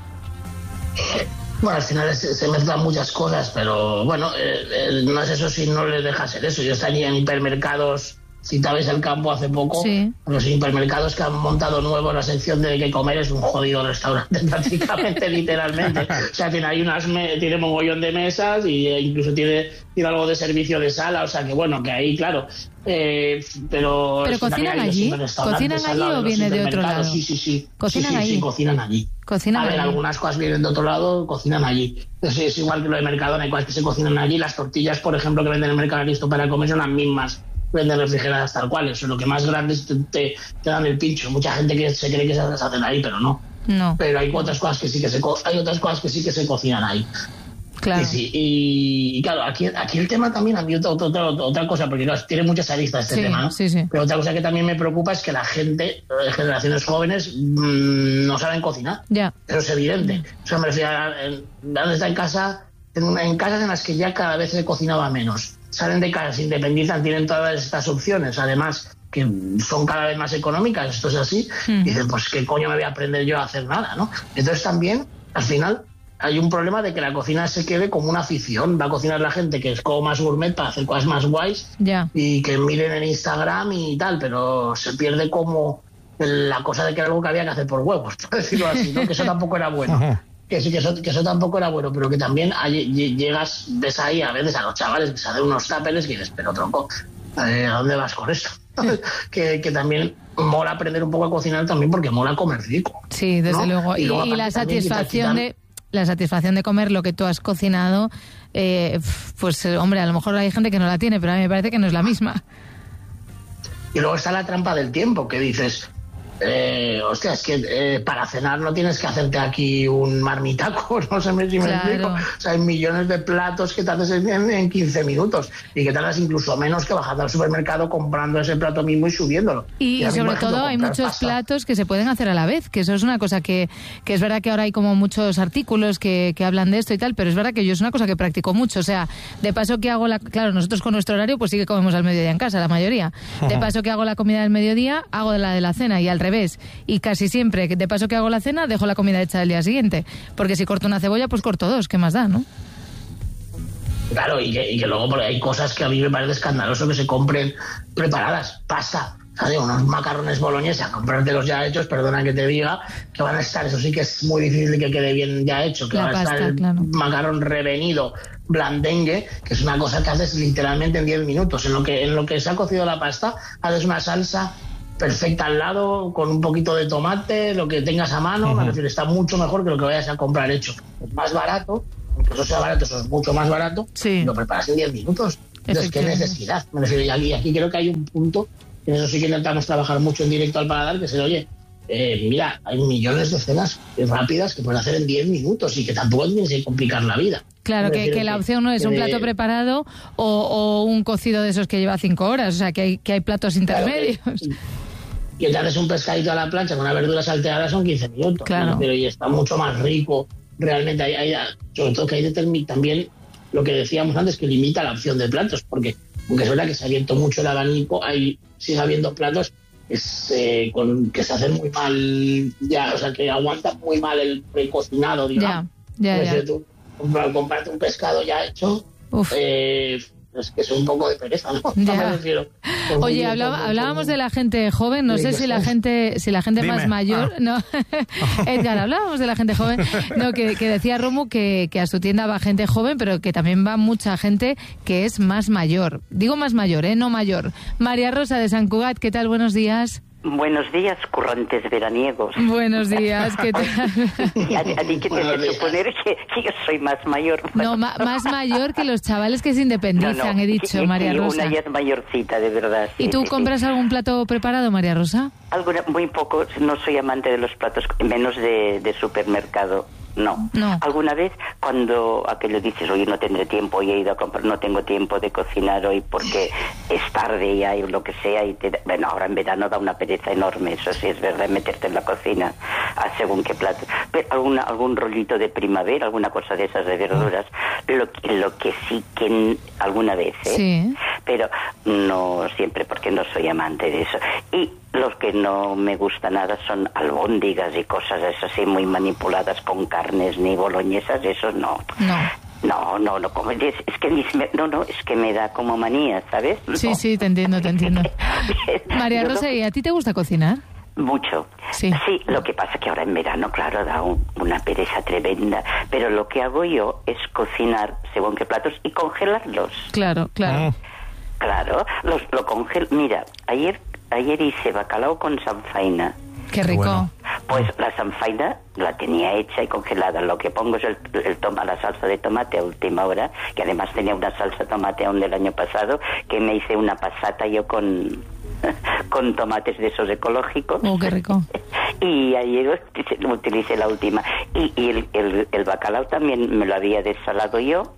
Bueno, al final se, se mezclan muchas cosas, pero bueno, eh, eh, no es eso si no les deja ser eso. Yo estaría en hipermercados, citabais el campo hace poco, sí. Los hipermercados que han montado nuevo la sección de que comer es un jodido restaurante prácticamente, literalmente. O sea, tiene ahí unas, me, tiene mogollón de mesas y eh, incluso tiene, tiene algo de servicio de sala, o sea que bueno, que ahí claro. Eh, pero ¿Pero cocinan allí? ¿Cocinan allí o viene de otro lado? Sí, sí, sí. ¿Cocinan sí, sí, allí? Sí, cocinan allí. ¿Cocinan a ver, allí? algunas cosas vienen de otro lado, cocinan allí. Es, es igual que lo de Mercadona, hay cosas que se cocinan allí. Las tortillas, por ejemplo, que venden en el Mercado Listo para comer son las mismas, venden refrigeradas tal cual. Eso, lo que más grandes te, te, te dan el pincho. Mucha gente que se cree que se las hacen ahí, pero no. No. Pero hay otras cosas que sí que se co- hay otras cosas que sí que se cocinan ahí. Claro. Y, sí, y, y claro, aquí, aquí el tema también, a mí otra, otra, otra cosa, porque claro, tiene muchas aristas este Sí, tema, ¿no? sí, sí. Pero otra cosa que también me preocupa es que la gente, eh, generaciones jóvenes, mmm, no saben cocinar. Ya. Eso es evidente. O sea, me refiero a, en, ¿dónde está en casa? En, una- en casas en las que ya cada vez se cocinaba menos. Salen de casas, se independizan, tienen todas estas opciones, además que son cada vez más económicas, esto es así, Mm. y dicen, pues qué coño me voy a aprender yo a hacer nada, ¿no? Entonces también, al final, hay un problema de que la cocina se quede como una afición. Va a cocinar la gente que es como más gourmet para hacer cosas más guays Ya. y que miren en Instagram y tal, pero se pierde como la cosa de que era algo que había que hacer por huevos, por decirlo así, ¿no? Que eso tampoco era bueno. Que sí, que eso, que eso tampoco era bueno, pero que también hay- lle- llegas, ves ahí a veces a los chavales que se hacen unos táperes y dices, pero tronco, eh, ¿a dónde vas con esto? que, que también mola aprender un poco a cocinar también porque mola comer rico. Sí, desde ¿no? luego. Y, luego, y la aparte, también satisfacción quitar- de la satisfacción de comer lo que tú has cocinado, eh, pues eh, hombre, a lo mejor hay gente que no la tiene, pero a mí me parece que no es la misma. Y luego está la trampa del tiempo, que dices, Eh, hostia, es que eh, para cenar no tienes que hacerte aquí un marmitaco, no sé si me Claro. explico. O sea, hay millones de platos que te haces en, en quince minutos y que tardas incluso menos que bajando al supermercado comprando ese plato mismo y subiéndolo. Y, a y mí, sobre por ejemplo, todo hay comprar muchos pasta- platos que se pueden hacer a la vez, que eso es una cosa que, que es verdad que ahora hay como muchos artículos que, que hablan de esto y tal, pero es verdad que yo es una cosa que practico mucho. O sea, de paso que hago la... Claro, nosotros con nuestro horario pues sí que comemos al mediodía en casa, la mayoría. De paso que hago la comida del mediodía, hago la de la cena y al revés. Y casi siempre, de paso que hago la cena, dejo la comida hecha del día siguiente. Porque si corto una cebolla, pues corto dos, ¿qué más da, no? Claro, y que, y que luego porque hay cosas que a mí me parece escandaloso que se compren preparadas. Pasta, ¿sabes? Unos macarrones boloñesa, comprártelos ya hechos, perdona que te diga, que van a estar, eso sí que es muy difícil que quede bien ya hecho, que La va a pasta, estar el claro. macarrón revenido, blandengue, que es una cosa que haces literalmente en diez minutos. En lo que, en lo que se ha cocido la pasta, haces una salsa perfecta al lado, con un poquito de tomate, lo que tengas a mano, me refiero, está mucho mejor que lo que vayas a comprar hecho. Es más barato, aunque eso sea barato, eso es mucho más barato, sí. lo preparas en diez minutos. Entonces, ¿qué necesidad? Me refiero, y aquí, aquí creo que hay un punto, en eso sí que intentamos trabajar mucho en directo al paladar, que es el, oye, eh, mira, hay millones de cenas rápidas que puedes hacer en diez minutos y que tampoco tienes que complicar la vida. Claro, Me que, refiero que la opción no es un que- plato preparado o, o un cocido de esos que lleva cinco horas, o sea, que hay, que hay platos intermedios. Que te haces un pescadito a la plancha con una verdura salteada son quince minutos. Claro. ¿no? Pero y está mucho más rico. Realmente hay, hay sobre todo que hay determin- también lo que decíamos antes, que limita la opción de platos, porque aunque es verdad que se ha abierto mucho el abanico, hay sigue habiendo platos es, eh, con, que se hacen muy mal ya, o sea, que aguantan muy mal el precocinado, digamos. Ya, ya, Es ya. decir, tú compra- comprarte un pescado ya hecho, eh, es que es un poco de pereza, ¿no? Ya. Me refiero. Por muy Oye, bien, hablaba- por muy- hablábamos de la gente joven, no Sí, sé que si la sí. gente si la gente Dime. más mayor, Ah. no, Edgar, hablábamos de la gente joven, no, que, que decía Romu que, que a su tienda va gente joven, pero que también va mucha gente que es más mayor. Digo más mayor, ¿eh? No mayor. María Rosa de San Cugat, ¿qué tal? Buenos días. Buenos días, currantes veraniegos. Buenos días, ¿qué tal? A, a ti que te hace suponer que, que yo soy más mayor. No, ma- más mayor que los chavales que se independizan, No, no, he dicho, sí, María sí, Rosa. Una ya es mayorcita, de verdad. ¿Y sí, tú sí, sí. compras algún plato preparado, María Rosa? Alguna, muy poco, no soy amante de los platos, menos de, de supermercado. No. No. Alguna vez cuando aquello dices, oye, no tendré tiempo, hoy he ido a comprar, no tengo tiempo de cocinar hoy porque es tarde ya y lo que sea, y te, bueno, ahora en verano da una pereza enorme, eso sí es verdad, meterte en la cocina a según qué plato. Pero alguna, algún rollito de primavera, alguna cosa de esas de verduras, lo, que- lo que sí que n- alguna vez, ¿eh? Sí. Pero no siempre porque no soy amante de eso. Y los que no me gusta nada son albóndigas y cosas esas así muy manipuladas con carnes ni boloñesas, eso no. No. No, no, no, como, es, es que ni se me- no, no, es que me da como manía, ¿sabes? Sí, sí, te entiendo, te entiendo. María Yo lo Rosa, que- ¿y a ti te gusta cocinar? Mucho. Sí. Sí, lo que pasa que ahora en verano, claro, da un- una pereza tremenda. Pero lo que hago yo es cocinar según qué platos y congelarlos. Claro, claro. Claro, los, lo congelo. Mira, ayer ayer hice bacalao con sanfaina. Qué rico. Pues la sanfaina la tenía hecha y congelada. Lo que pongo es el, el toma, la salsa de tomate a última hora, que además tenía una salsa de tomate aún del año pasado, que me hice una pasata yo con con tomates de esos ecológicos. Oh, qué rico. Y ayer utilicé- utilicé la última. Y, y el, el, el bacalao también me lo había desalado yo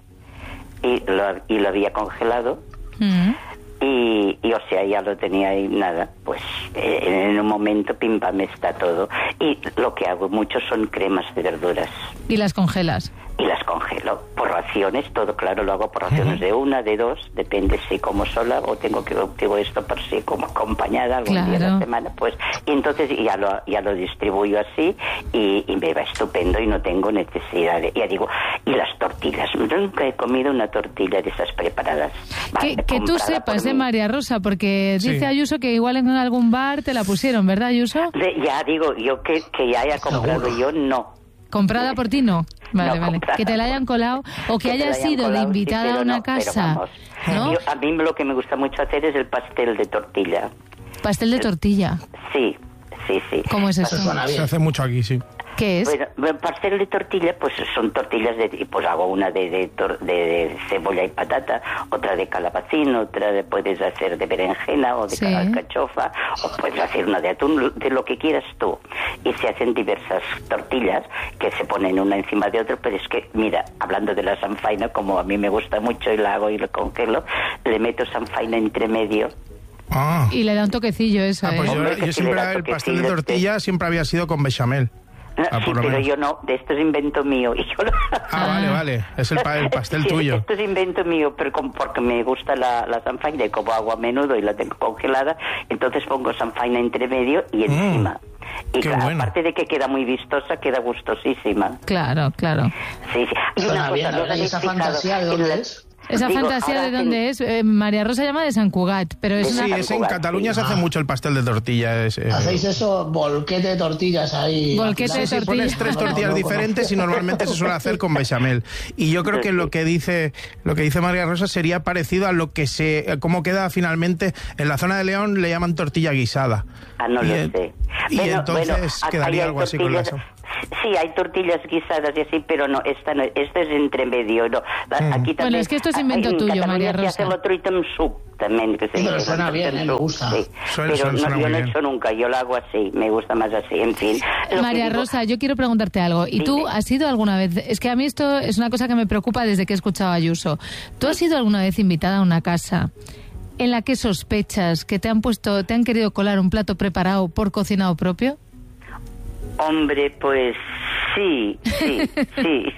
y lo, y lo había congelado. Mm. Y, y o sea, ya lo tenía ahí, nada, pues eh, en un momento pim pam está todo. Y lo que hago mucho son cremas de verduras Y las congelas. y las congelo por raciones, todo claro, lo hago por raciones de una, de dos, depende si como sola o tengo que tengo esto por si como acompañada algún día de Claro. la semana, pues y entonces ya lo ya lo distribuyo así y, y me va estupendo y no tengo necesidad de, ya digo, y las tortillas, nunca he comido una tortilla de esas preparadas. Que, Vale, que tú comprada sepas, por eh, mí. María Rosa, porque Sí. dice Ayuso que igual en algún bar te la pusieron, ¿verdad, Ayuso? De- ya digo, yo que, que ya haya comprado yo, no. ¿Comprada por ti no? Vale, No, vale. comprada Que te la hayan colado o que, Que te hayas la hayan ido de colado, sí, invitada pero a una no, pero casa. vamos. ¿No? Yo- a mí lo que me gusta mucho hacer es el pastel de tortilla. Pastel de tortilla. Sí, sí, sí. ¿Cómo es eso? Se hace mucho aquí, sí. ¿Qué es? Bueno, pastel de tortilla, pues son tortillas de, pues hago una de, de, tor, de, de cebolla y patata, otra de calabacín, otra de, puedes hacer de berenjena o de sí. alcachofa, o puedes hacer una de atún, de lo que quieras tú. Y se hacen diversas tortillas que se ponen una encima de otra, pero es que, mira, hablando de la sanfaina, como a mí me gusta mucho y la hago y la congelo, le meto sanfaina entre medio. Ah. Y le da un toquecillo eso, ah, pues ¿eh? yo, Hombre, yo siempre el pastel de tortilla de... siempre había sido con bechamel. No, ah, sí, pero menos. Yo no, de esto es invento mío. Y yo lo... Ah, vale, vale, es el, el pastel sí, tuyo. Esto es invento mío, pero como, porque me gusta la, la sanfaina y como hago a menudo y la tengo congelada, entonces pongo sanfaina entre medio y encima. Mm, y claro, bueno. Aparte de que queda muy vistosa, queda gustosísima. Claro, claro. Sí, sí. Y una cosa, bien, ¿no? ¿y esa fantasía de dónde es? Esa Digo, fantasía de dónde en... es, eh, María Rosa llama de Sant Cugat, pero es sí, una... es en Cataluña sí. Se hace ah. mucho el pastel de tortilla. Es, eh... Hacéis eso, volquete de tortillas ahí. Volquete de sí, tortillas. Pones tres tortillas no, no, diferentes y normalmente se suele hacer con bechamel. Y yo creo que lo que dice lo que dice María Rosa sería parecido a lo que se, cómo queda finalmente en la zona de León, le llaman tortilla guisada. Ah, no y lo el, sé. Y bueno, entonces bueno, quedaría algo así con la Sí, hay tortillas guisadas y así, pero no, esta no, esta es entre medio. No. Mm. Aquí también, bueno, es que esto es invento tuyo, María Rosa. Se hace el otro ítem soup también. Que se sí, pero suena bien, eh, me gusta. Sí. Suena, pero suena, no, suena yo no he bien. hecho nunca, yo lo hago así, me gusta más así, en fin. María digo, Rosa, yo quiero preguntarte algo. ¿Y dime. Tú has ido alguna vez? Es que a mí esto es una cosa que me preocupa desde que he escuchado a Ayuso. ¿Tú has ido alguna vez invitada a una casa en la que sospechas que te han puesto, te han querido colar un plato preparado por cocinado propio? Hombre, pues sí, sí, sí,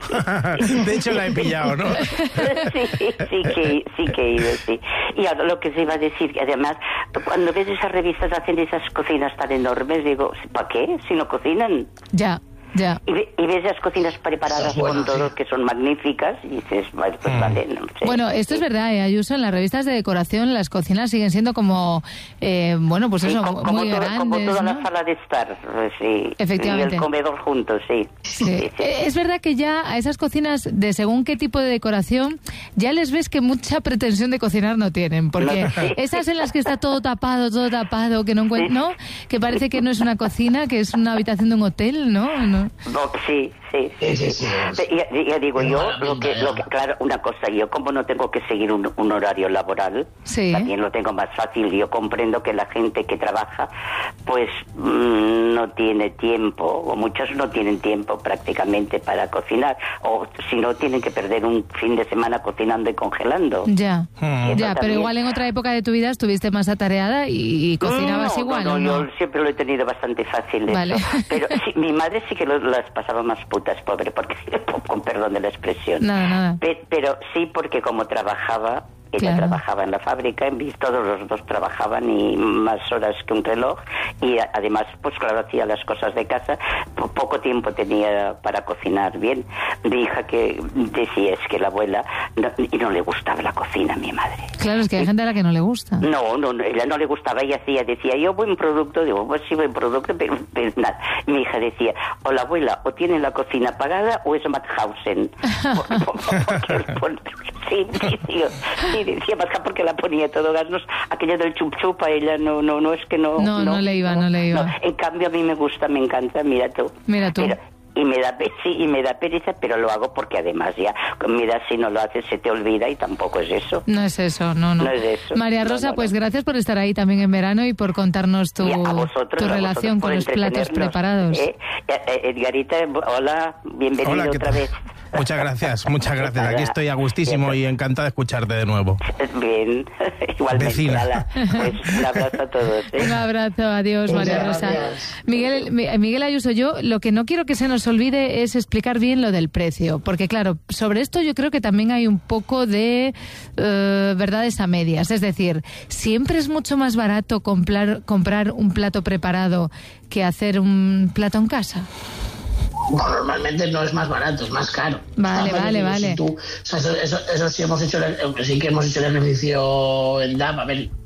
sí. De hecho la he pillado, ¿no? sí, sí que, sí que he ido, sí. Y ahora lo que se iba a decir, que además, cuando ves esas revistas hacen esas cocinas tan enormes, digo, ¿para qué? Si no cocinan. Ya. Ya. Y, ve, y ves las cocinas preparadas buena, con todo, sí. que son magníficas, y dices, bueno, pues mm. vale, no sé. Bueno, esto sí. es verdad, ¿eh, Ayuso? En las revistas de decoración las cocinas siguen siendo como, eh, bueno, pues sí, eso, como, como muy todo, grandes, como toda ¿no? la sala de estar, sí. Efectivamente. Y el comedor juntos, sí. Sí. Sí, sí. Es verdad que ya a esas cocinas, de según qué tipo de decoración, ya les ves que mucha pretensión de cocinar no tienen, porque no, sí. esas en las que está todo tapado, todo tapado, que no encuent- sí. ¿no? Que parece que no es una cocina, que es una habitación de un hotel, ¿no? ¿No? no sí. Sí, sí, sí. sí, sí. Ya, ya digo yo, lo que, lo que, claro, una cosa, yo como no tengo que seguir un, un horario laboral, sí. también lo tengo más fácil. Yo comprendo que la gente que trabaja, pues mmm, no tiene tiempo, o muchos no tienen tiempo prácticamente para cocinar, o si no tienen que perder un fin de semana cocinando y congelando. Ya, hmm. ya, también... pero igual en otra época de tu vida estuviste más atareada y, y cocinabas no, igual, no, no, no, yo siempre lo he tenido bastante fácil, vale. eso. Pero sí, mi madre sí que lo, las pasaba más putas, pobre, porque con perdón de la expresión. Nada, nada. Pero, pero sí, porque como trabajaba, ella claro. trabajaba en la fábrica, en todos los dos trabajaban y más horas que un reloj, y además, pues claro, hacía las cosas de casa, poco tiempo tenía para cocinar bien. Mi hija que decía es que la abuela, no, y no le gustaba la cocina a mi madre. Claro, es que hay y, gente a la que no le gusta. No, no, no, ella no le gustaba, ella hacía, decía, yo buen producto, digo, pues sí, buen producto, pero, pero nada. Mi hija decía, o la abuela o tiene la cocina apagada o es Mauthausen. por, por, por, por, sí, sí, sí, sí, decía Pascal porque la ponía todo gas, no, aquello del chup chup a ella no, no, no es que no. No, no, no le iba, no, no le iba. No. En cambio a mí me gusta, me encanta, mira tú. Mira tú. Pero, y me da sí, y me da pereza, pero lo hago porque además ya, mira, si no lo haces se te olvida y tampoco es eso. No es eso, no, no. No es eso. María Rosa, no, no, pues no. gracias por estar ahí también en verano y por contarnos tu, vosotros, tu relación con los platos preparados. ¿Eh? Edgarita, hola, bienvenido hola, otra vez. Muchas gracias, muchas gracias. Aquí estoy a gustísimo y encantada de escucharte de nuevo. Bien, igualmente. Vecina. Pues un abrazo a todos. ¿eh? Un abrazo, adiós, María Rosa. Miguel, Miguel Ayuso, yo lo que no quiero que se nos olvide es explicar bien lo del precio, porque claro, sobre esto yo creo que también hay un poco de uh, verdades a medias. Es decir, siempre es mucho más barato comprar, comprar un plato preparado que hacer un plato en casa. Bueno, normalmente no es más barato, es más caro. Vale, ah, vale, vale. Si tú, o sea, eso, eso, eso sí hemos hecho, sí que hemos hecho el ejercicio en D A P, a ver,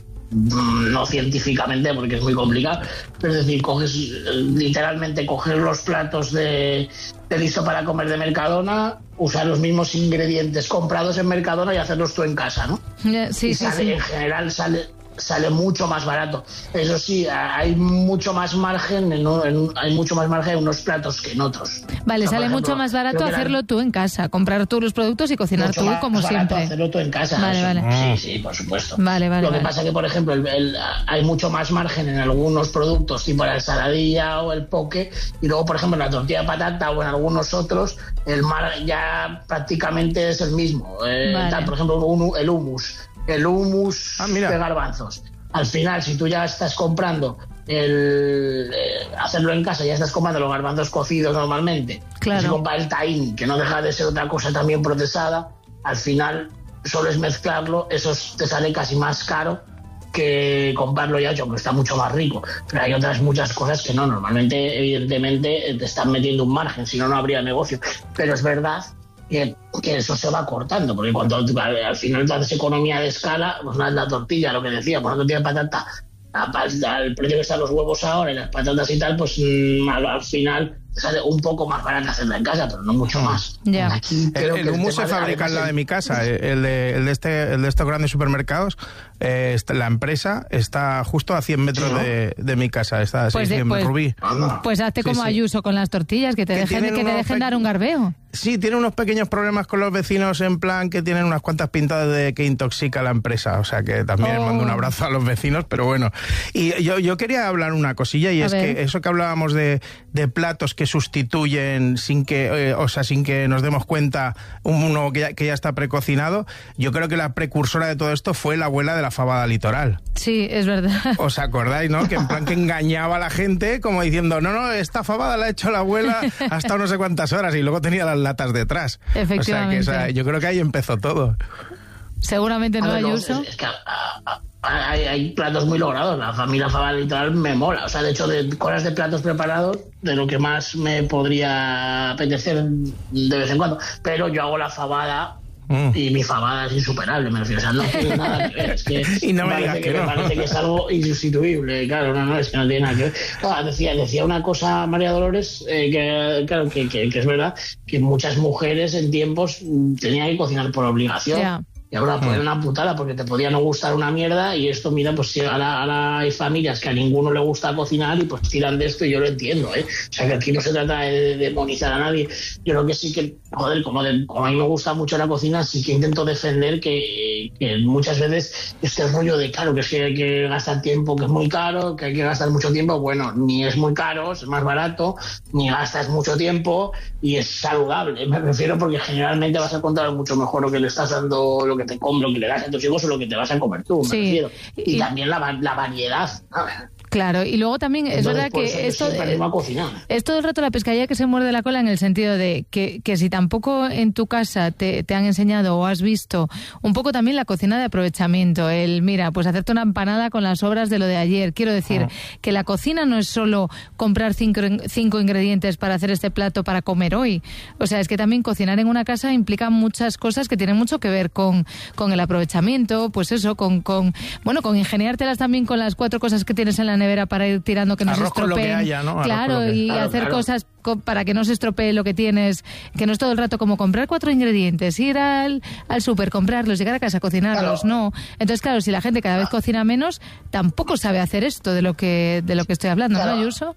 no científicamente porque es muy complicado, pero es decir, coges literalmente coger los platos de, de listo para comer de Mercadona, usar los mismos ingredientes comprados en Mercadona y hacerlos tú en casa, ¿no? Yeah, sí, y sí, sale, sí. en general sale sale mucho más barato. Eso sí, hay mucho más margen en, en, hay mucho más margen en unos platos que en otros. Vale, o sea, sale ejemplo, mucho más barato hacerlo eran... tú en casa, comprar tú los productos y cocinar mucho tú más como barato siempre. Hacerlo tú en casa. Vale, eso. vale. Sí, sí, por supuesto. Vale, vale. Lo que vale. pasa que, por ejemplo, el, el, hay mucho más margen en algunos productos, tipo la ensaladilla o el poke, y luego, por ejemplo, en la tortilla de patata o en algunos otros, el mar ya prácticamente es el mismo. Eh, vale. tal, por ejemplo, un, el hummus. El hummus ah, de garbanzos. Al final, si tú ya estás comprando el eh, hacerlo en casa, ya estás comprando los garbanzos cocidos normalmente, claro. Si compras el tahín, que no deja de ser otra cosa también procesada, al final solo es mezclarlo, eso te sale casi más caro que comprarlo ya hecho, que está mucho más rico. Pero hay otras muchas cosas que no, normalmente, evidentemente, te están metiendo un margen, si no, no habría negocio. Pero es verdad Que, que eso se va cortando, porque cuando al final te haces economía de escala, pues la, la tortilla, lo que decía, pues la tortilla de patata, al precio que están los huevos ahora y las patatas y tal, pues al, al final sale un poco más barato hacerla en casa, pero no mucho más. Yeah. Aquí el el hummus se fabrica en la de mi casa, el de, el de, este, el de estos grandes supermercados, eh, la empresa está justo a cien metros sí, ¿no? de, de mi casa, está pues sí, de, en pues, Rubí. Pues hazte sí, como sí. Ayuso con las tortillas, que te que dejen, que te dejen dar un garbeo. Sí, tiene unos pequeños problemas con los vecinos, en plan que tienen unas cuantas pintadas de que intoxica la empresa, o sea que también oh. mando un abrazo a los vecinos, pero bueno. Y yo, yo quería hablar una cosilla, y a es ver. que eso que hablábamos de, de platos que sustituyen sin que, eh, o sea, sin que nos demos cuenta uno que ya, que ya está precocinado, yo creo que la precursora de todo esto fue la abuela de la fabada litoral. Sí, es verdad. ¿Os acordáis, no? Que en plan que engañaba a la gente como diciendo, no, no, esta fabada la ha hecho la abuela hasta no sé cuántas horas, y luego tenía las latas detrás. Efectivamente. O sea, que, o sea, yo creo que ahí empezó todo. Seguramente no, Ayuso. No, es, es que a, a, a, hay, hay platos muy logrados. La familia fabada litoral me mola. O sea, de hecho, de cosas de platos preparados, de lo que más me podría apetecer de vez en cuando. Pero yo hago la fabada. Mm. Y mi fabada es insuperable, me refiero. O sea, no tiene nada que ver. Es que y no me parece, digas que, que no. me parece que es algo insustituible. Claro, no, no, es que no tiene nada que ver. Ah, decía, decía una cosa María Dolores, eh, que, claro, que, que, que es verdad, que muchas mujeres en tiempos tenían que cocinar por obligación. Yeah. Y ahora pues una putada, porque te podía no gustar una mierda, y esto, mira, pues si ahora, ahora hay familias que a ninguno le gusta cocinar y pues tiran de esto, y yo lo entiendo, ¿eh? O sea, que aquí no se trata de demonizar a nadie. Yo creo que sí que, joder, como, de, como a mí me gusta mucho la cocina, sí que intento defender que, que muchas veces este rollo de, claro, que es que hay que gastar tiempo, que es muy caro, que hay que gastar mucho tiempo, bueno, ni es muy caro, es más barato, ni gastas mucho tiempo y es saludable. Me refiero porque generalmente vas a contar mucho mejor lo que le estás dando, lo que te comes, lo que le das a tus hijos o lo que te vas a comer tú, me sí. refiero. Y, y también la, la variedad. Claro, y luego también es Entonces, verdad que esto es todo el rato la pescadilla que se muerde la cola, en el sentido de que, que si tampoco en tu casa te, te han enseñado o has visto un poco también la cocina de aprovechamiento, el mira, pues hacerte una empanada con las sobras de lo de ayer. Quiero decir, ah. que la cocina no es solo comprar cinco, cinco ingredientes para hacer este plato para comer hoy. O sea, es que también cocinar en una casa implica muchas cosas que tienen mucho que ver con, con el aprovechamiento, pues eso, con, con bueno, con ingeniártelas también con las cuatro cosas que tienes en la nevera para ir tirando que no Arroz se estropeen. Con lo que haya, ¿no? Claro, que... y claro, hacer claro. cosas para que no se estropee lo que tienes, que no es todo el rato como comprar cuatro ingredientes, ir al, al súper, comprarlos, llegar a casa, cocinarlos, claro. no. Entonces, claro, si la gente cada vez cocina menos, tampoco sabe hacer esto de lo que de lo que estoy hablando, claro. ¿no, Ayuso?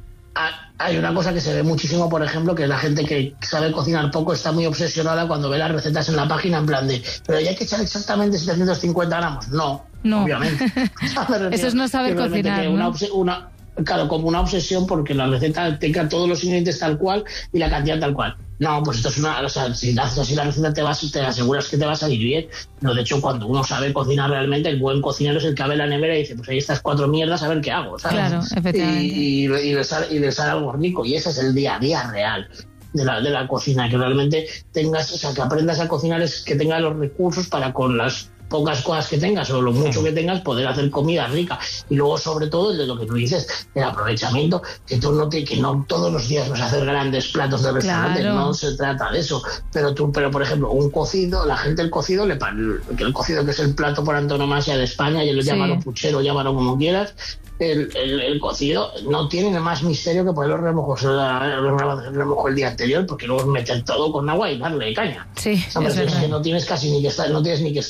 Hay una cosa que se ve muchísimo, por ejemplo, que la gente que sabe cocinar poco está muy obsesionada cuando ve las recetas en la página, en plan de, pero ya hay que echar exactamente setecientos cincuenta gramos. No, no. obviamente. Eso es no saber cocinar, que ¿no? Una, obs- una, claro, como una obsesión porque la receta tenga todos los ingredientes tal cual y la cantidad tal cual. No, pues esto es una... O sea, si haces así la receta te vas, te aseguras que te va a salir bien. Pero de hecho, cuando uno sabe cocinar realmente, el buen cocinero es el que abre la nevera y dice, pues ahí estas cuatro mierdas, a ver qué hago, ¿sabes? Claro, efectivamente. Y, y, y, le sale, y le sale algo rico. Y ese es el día a día real de la, de la cocina. Que realmente tengas... O sea, que aprendas a cocinar es que tengas los recursos para con las pocas cosas que tengas o lo mucho que tengas poder hacer comida rica. Y luego, sobre todo, el de lo que tú dices, el aprovechamiento, que tú no te, que no todos los días vas a hacer grandes platos de restaurante, claro. no se trata de eso. Pero tú, pero por ejemplo, un cocido, la gente el cocido, le que el cocido que es el plato por antonomasia de España, y lo sí. llámalo puchero, llámalo como quieras, el, el, el cocido no tiene más misterio que poner los remojos el remojo el día anterior, porque luego meter todo con agua y darle caña. Sí, o sea, es, es que no tienes casi ni que estar, no tienes ni que estar encima.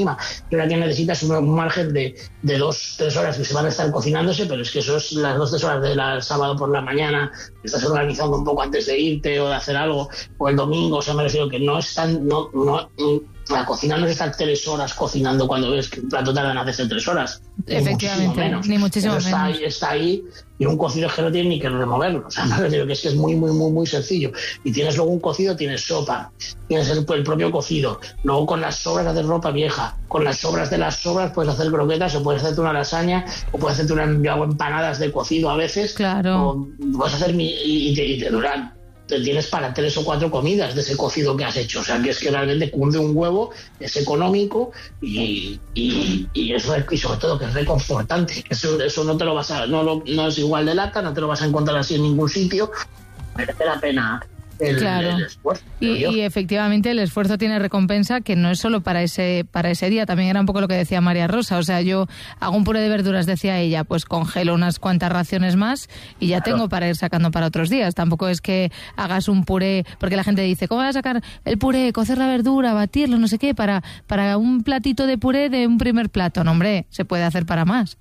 encima. Y ahora que necesitas un, un margen de, de dos, tres horas que se van a estar cocinándose, pero es que eso es las dos, tres horas del sábado por la mañana, que estás organizando un poco antes de irte o de hacer algo, o el domingo, o sea, me refiero que no están, no, no, la cocina no es estar tres horas cocinando cuando ves que un plato tarda en hacerse tres horas. Efectivamente, muchísimo menos. Ni muchísimo está menos. Ahí, está ahí, y un cocido es que no tiene ni que removerlo. O sea, me refiero que es que es muy, muy, muy, muy sencillo. Y tienes luego un cocido, tienes sopa, tienes el, el propio cocido. Luego con las sobras haces ropa vieja. Con las sobras de las sobras puedes hacer croquetas, o puedes hacerte una lasaña, o puedes hacerte una, yo hago empanadas de cocido a veces. Claro. O puedes hacer mi, y, te, y te duran. Te tienes para tres o cuatro comidas de ese cocido que has hecho. O sea, que es que realmente cunde un huevo, es económico y, y, y, eso es, y sobre todo que es reconfortante. Eso, eso no te lo vas a, no, lo, no es igual de lata, no te lo vas a encontrar así en ningún sitio. Merece la pena el, claro. el esfuerzo. Y, y efectivamente el esfuerzo tiene recompensa, que no es solo para ese para ese día, también era un poco lo que decía María Rosa. O sea, yo hago un puré de verduras, decía ella, pues congelo unas cuantas raciones más y ya claro. tengo para ir sacando para otros días. Tampoco es que hagas un puré, porque la gente dice, ¿cómo vas a sacar el puré, cocer la verdura, batirlo, no sé qué, para, para un platito de puré de un primer plato? No, hombre, se puede hacer para más.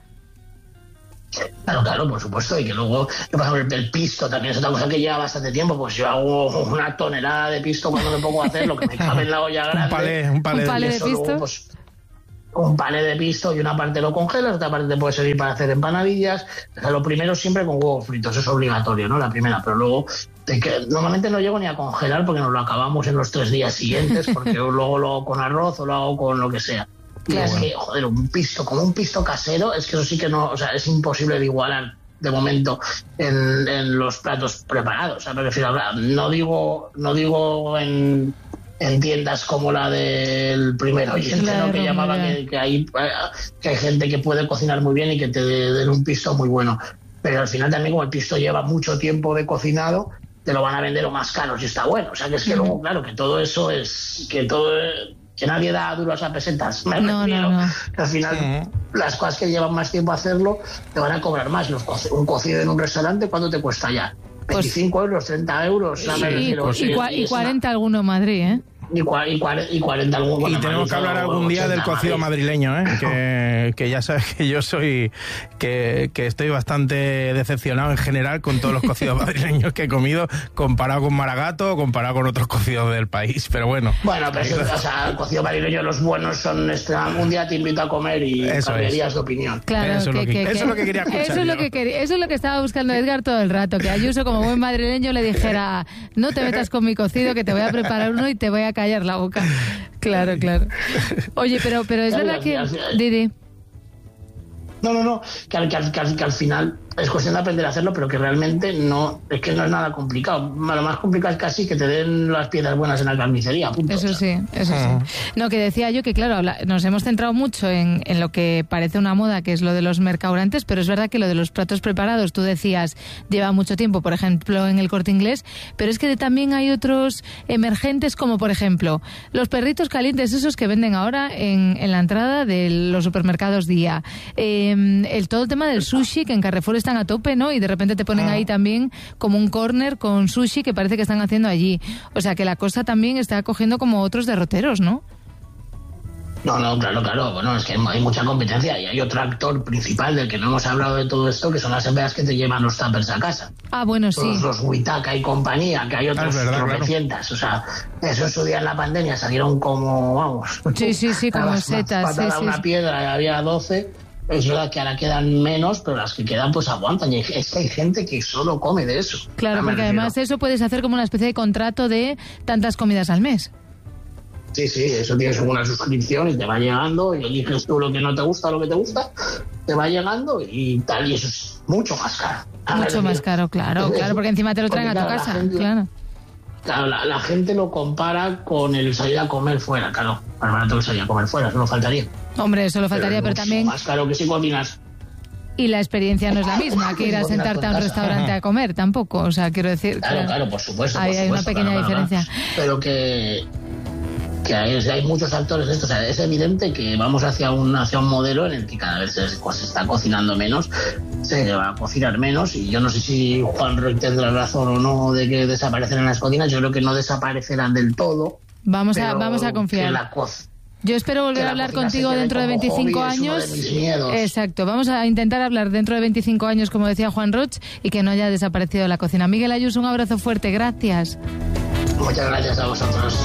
Claro, claro, por supuesto, y que luego, yo, por ejemplo, el pisto también es otra cosa que lleva bastante tiempo, pues yo hago una tonelada de pisto cuando me pongo a hacer lo que me cabe en la olla grande. Un palé, un palé, ¿Un palé de, de pisto. Luego, pues, un palé de pisto y una parte lo congelas, otra parte te puede servir para hacer empanadillas. O sea, lo primero siempre con huevos fritos, es obligatorio, ¿no? La primera, pero luego te que, normalmente no llego ni a congelar porque nos lo acabamos en los tres días siguientes, porque luego lo hago con arroz o lo hago con lo que sea. Claro. Y es que, joder, un pisto, como un pisto casero, es que eso sí que no, o sea, es imposible de igualar de momento en, en los platos preparados. O sea, me refiero a, no digo, no digo en, en tiendas como la del primer oyente, claro, ¿no? Que llamaba que, que, hay, que hay gente que puede cocinar muy bien y que te den un pisto muy bueno. Pero al final también, como el pisto lleva mucho tiempo de cocinado, te lo van a vender o más caro si está bueno. O sea, que es que luego, claro, que todo eso es, que todo es, que nadie da duros a pesetas. Me no, refiero, no, no. Que al final sí. Las cosas que llevan más tiempo a hacerlo te van a cobrar más. Los co- un cocido en un restaurante, ¿cuánto te cuesta ya? veinticinco pues, euros, treinta euros. Sí, me refiero, y, y, y, y cuarenta una... alguno en Madrid, ¿eh? Y, cua- y, cua- y cuarenta alguno. Y tenemos que hablar algún día del cocido madrileño, ¿eh? que, que ya sabes que yo soy, que, que estoy bastante decepcionado en general con todos los cocidos madrileños que he comido, comparado con Maragato o comparado con otros cocidos del país, pero bueno. Bueno, pero eso, o sea, el cocido madrileño, los buenos son, este, un día te invito a comer y cambiarías es. de opinión. Claro, eso, que, es lo que, que, eso que, es lo que quería escuchar. Eso es lo que, quería, eso es lo que estaba buscando Edgar todo el rato, que Ayuso, como buen madrileño, le dijera, no te metas con mi cocido, que te voy a preparar uno y te voy a callar la boca. Claro, claro. Oye, pero, pero es verdad que... Didi. No, no, no, que al, que, al, que, al, que al final es cuestión de aprender a hacerlo, pero que realmente no, es que no es nada complicado. Lo más complicado es casi que te den las piezas buenas en la carnicería, punto. Eso sí, eso uh-huh. sí. No, que decía yo que, claro, habla, nos hemos centrado mucho en, en lo que parece una moda, que es lo de los mercaurantes, pero es verdad que lo de los platos preparados, tú decías, lleva mucho tiempo, por ejemplo, en el Corte Inglés, pero es que también hay otros emergentes, como por ejemplo, los perritos calientes, esos que venden ahora en, en la entrada de los supermercados Día. Eh, el todo el tema del sushi, que en Carrefour están a tope, ¿no? Y de repente te ponen ahí también como un corner con sushi que parece que están haciendo allí. O sea, que la cosa también está cogiendo como otros derroteros, ¿no? No, no, claro, claro. Bueno, es que hay mucha competencia y hay otro actor principal del que no hemos hablado de todo esto, que son las empresas que te llevan los tuppers a casa. Ah, bueno, sí. Los, los Witaka y compañía, que hay otros tropecientas. Claro. O sea, eso en su día en la pandemia salieron como, vamos... Sí, sí, sí, como setas. Patada sí, una sí. piedra y había doce... Es verdad que ahora quedan menos, pero las que quedan pues aguantan. Y es que hay gente que solo come de eso. Claro, porque además eso puedes hacer como una especie de contrato de tantas comidas al mes. Sí, sí, eso tienes una suscripción y te va llegando y eliges tú lo que no te gusta, lo que te gusta, te va llegando y tal, y eso es mucho más caro. Mucho más caro, claro, claro, porque encima te lo traen a tu casa, gente, claro. Claro, la, la gente lo compara con el salir a comer fuera, claro. Más barato que salir a comer fuera, eso no faltaría. Hombre, eso lo faltaría, pero, pero también... más caro que si cocinas. Y la experiencia no es la misma que ir a sentarte a un restaurante a comer, tampoco. O sea, quiero decir... Claro, claro, claro por supuesto. Hay, por hay supuesto, una pequeña claro, diferencia. Claro, pero que... que hay, hay muchos actores de esto. O sea, es evidente que vamos hacia un hacia un modelo en el que cada vez se, se está cocinando menos, se va a cocinar menos, y yo no sé si Juan Roy tendrá razón o no de que desaparecerán las cocinas. Yo creo que no desaparecerán del todo. Vamos a vamos a confiar. Que la, co- Yo espero volver a hablar contigo dentro de veinticinco años. Exacto, vamos a intentar hablar dentro de veinticinco años, como decía Juan Roch, y que no haya desaparecido la cocina. Miguel Ayuso, un abrazo fuerte, gracias. Muchas gracias a vosotros.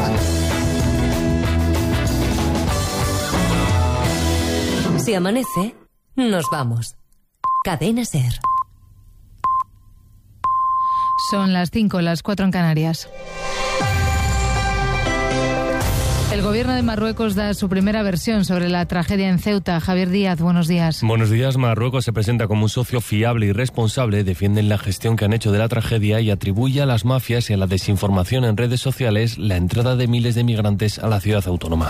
Si amanece, nos vamos. Cadena SER. Son las cinco, las cuatro en Canarias. El gobierno de Marruecos da su primera versión sobre la tragedia en Ceuta. Javier Díaz, buenos días. Buenos días. Marruecos se presenta como un socio fiable y responsable, defienden la gestión que han hecho de la tragedia y atribuye a las mafias y a la desinformación en redes sociales la entrada de miles de migrantes a la ciudad autónoma.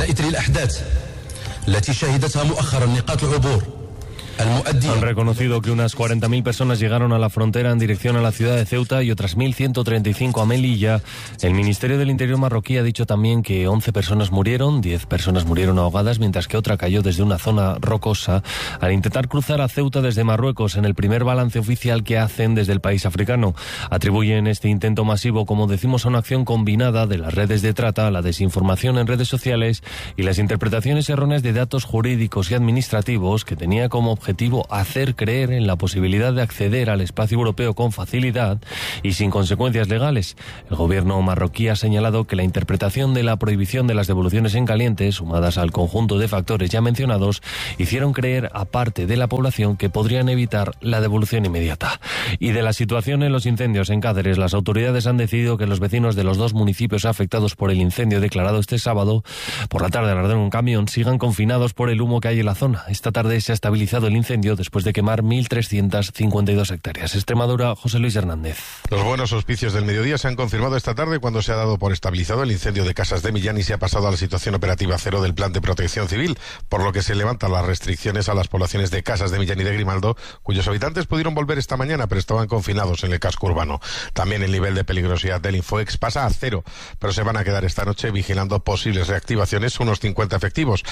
Han reconocido que unas cuarenta mil personas llegaron a la frontera en dirección a la ciudad de Ceuta y otras mil ciento treinta y cinco a Melilla. El Ministerio del Interior marroquí ha dicho también que once personas murieron, diez personas murieron ahogadas, mientras que otra cayó desde una zona rocosa al intentar cruzar a Ceuta desde Marruecos, en el primer balance oficial que hacen desde el país africano. Atribuyen este intento masivo, como decimos, a una acción combinada de las redes de trata, la desinformación en redes sociales y las interpretaciones erróneas de datos jurídicos y administrativos que tenía como objetivo objetivo hacer creer en la posibilidad de acceder al espacio europeo con facilidad y sin consecuencias legales. El gobierno marroquí ha señalado que la interpretación de la prohibición de las devoluciones en caliente, sumadas al conjunto de factores ya mencionados, hicieron creer a parte de la población que podrían evitar la devolución inmediata. Y de la situación en los incendios en Cáceres, las autoridades han decidido que los vecinos de los dos municipios afectados por el incendio declarado este sábado por la tarde al arder un camión sigan confinados por el humo que hay en la zona. Esta tarde se ha estabilizado el incendio después de quemar mil trescientas cincuenta y dos hectáreas. Extremadura, José Luis Hernández. Los buenos auspicios del mediodía se han confirmado esta tarde cuando se ha dado por estabilizado el incendio de Casas de Millán y se ha pasado a la situación operativa cero del Plan de Protección Civil, por lo que se levantan las restricciones a las poblaciones de Casas de Millán y de Grimaldo, cuyos habitantes pudieron volver esta mañana, pero estaban confinados en el casco urbano. También el nivel de peligrosidad del Infoex pasa a cero, pero se van a quedar esta noche vigilando posibles reactivaciones unos cincuenta efectivos.